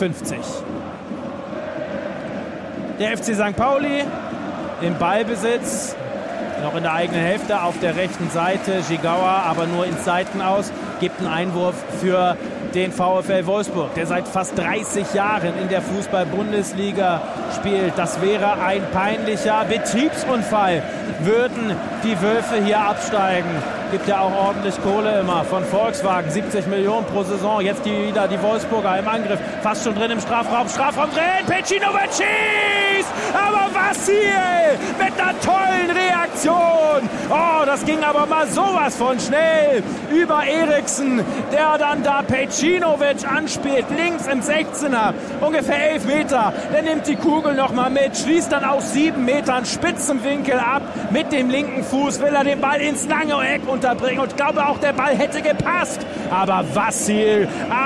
Der FC St. Pauli im Ballbesitz, noch in der eigenen Hälfte auf der rechten Seite. Jigawa aber nur ins Seitenaus, gibt einen Einwurf für den VfL Wolfsburg, der seit fast 30 Jahren in der Fußball-Bundesliga spielt. Das wäre ein peinlicher Betriebsunfall, würden die Wölfe hier absteigen. Gibt ja auch ordentlich Kohle immer von Volkswagen, 70 Millionen pro Saison. Jetzt wieder die Wolfsburger im Angriff, fast schon drin im Strafraum drin, Pecinovic schießt, aber was hier mit einer tollen Reaktion. Oh, das ging aber mal sowas von schnell über Eriksen, der dann da Pejcinovic anspielt, links im 16er, ungefähr 11 Meter. Der nimmt die Kugel nochmal mit, schließt dann aus 7 Metern Spitzenwinkel ab. Mit dem linken Fuß will er den Ball ins lange Eck unterbringen und ich glaube auch, der Ball hätte gepasst. Aber Vassil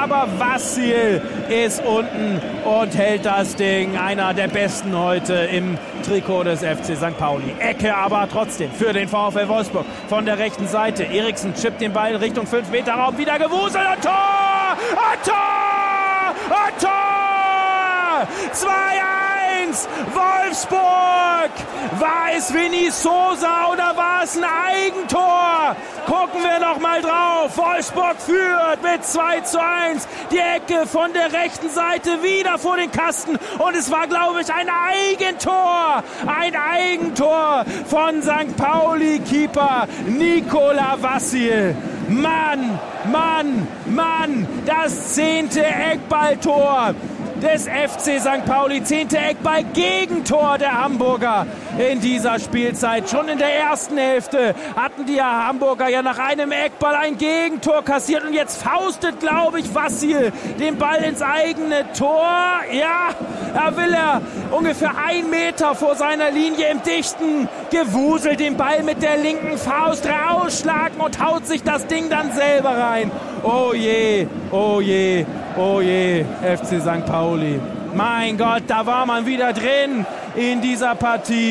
ist unten und hält das Ding. Einer der besten heute im Trikot des FC St. Pauli. Ecke aber trotzdem für den VfL Wolfsburg von der rechten Seite. Eriksen chippt den Ball in Richtung 5-Meter-Raum. Wieder gewuselt und Tor! Und Tor! Und Tor! 2-1 Wolfsburg! War es Vini Sosa oder war es ein Eigentor? Gucken wir noch mal drauf. Wolfsburg führt mit 2-1. Die Ecke von der rechten Seite wieder vor den Kasten. Und es war, glaube ich, ein Eigentor. Ein Eigentor von St. Pauli-Keeper Nicola Vassil. Mann, das 10. Eckballtor des FC St. Pauli, 10. Eckball-Gegentor der Hamburger in dieser Spielzeit. Schon in der ersten Hälfte hatten die Hamburger ja nach einem Eckball ein Gegentor kassiert und jetzt faustet, glaube ich, Vassil den Ball ins eigene Tor. Ja, da will er ungefähr 1 Meter vor seiner Linie im dichten Gewusel den Ball mit der linken Faust rausschlagen und haut sich das Ding dann selber rein. Oh je, FC St. Pauli. Mein Gott, da war man wieder drin in dieser Partie.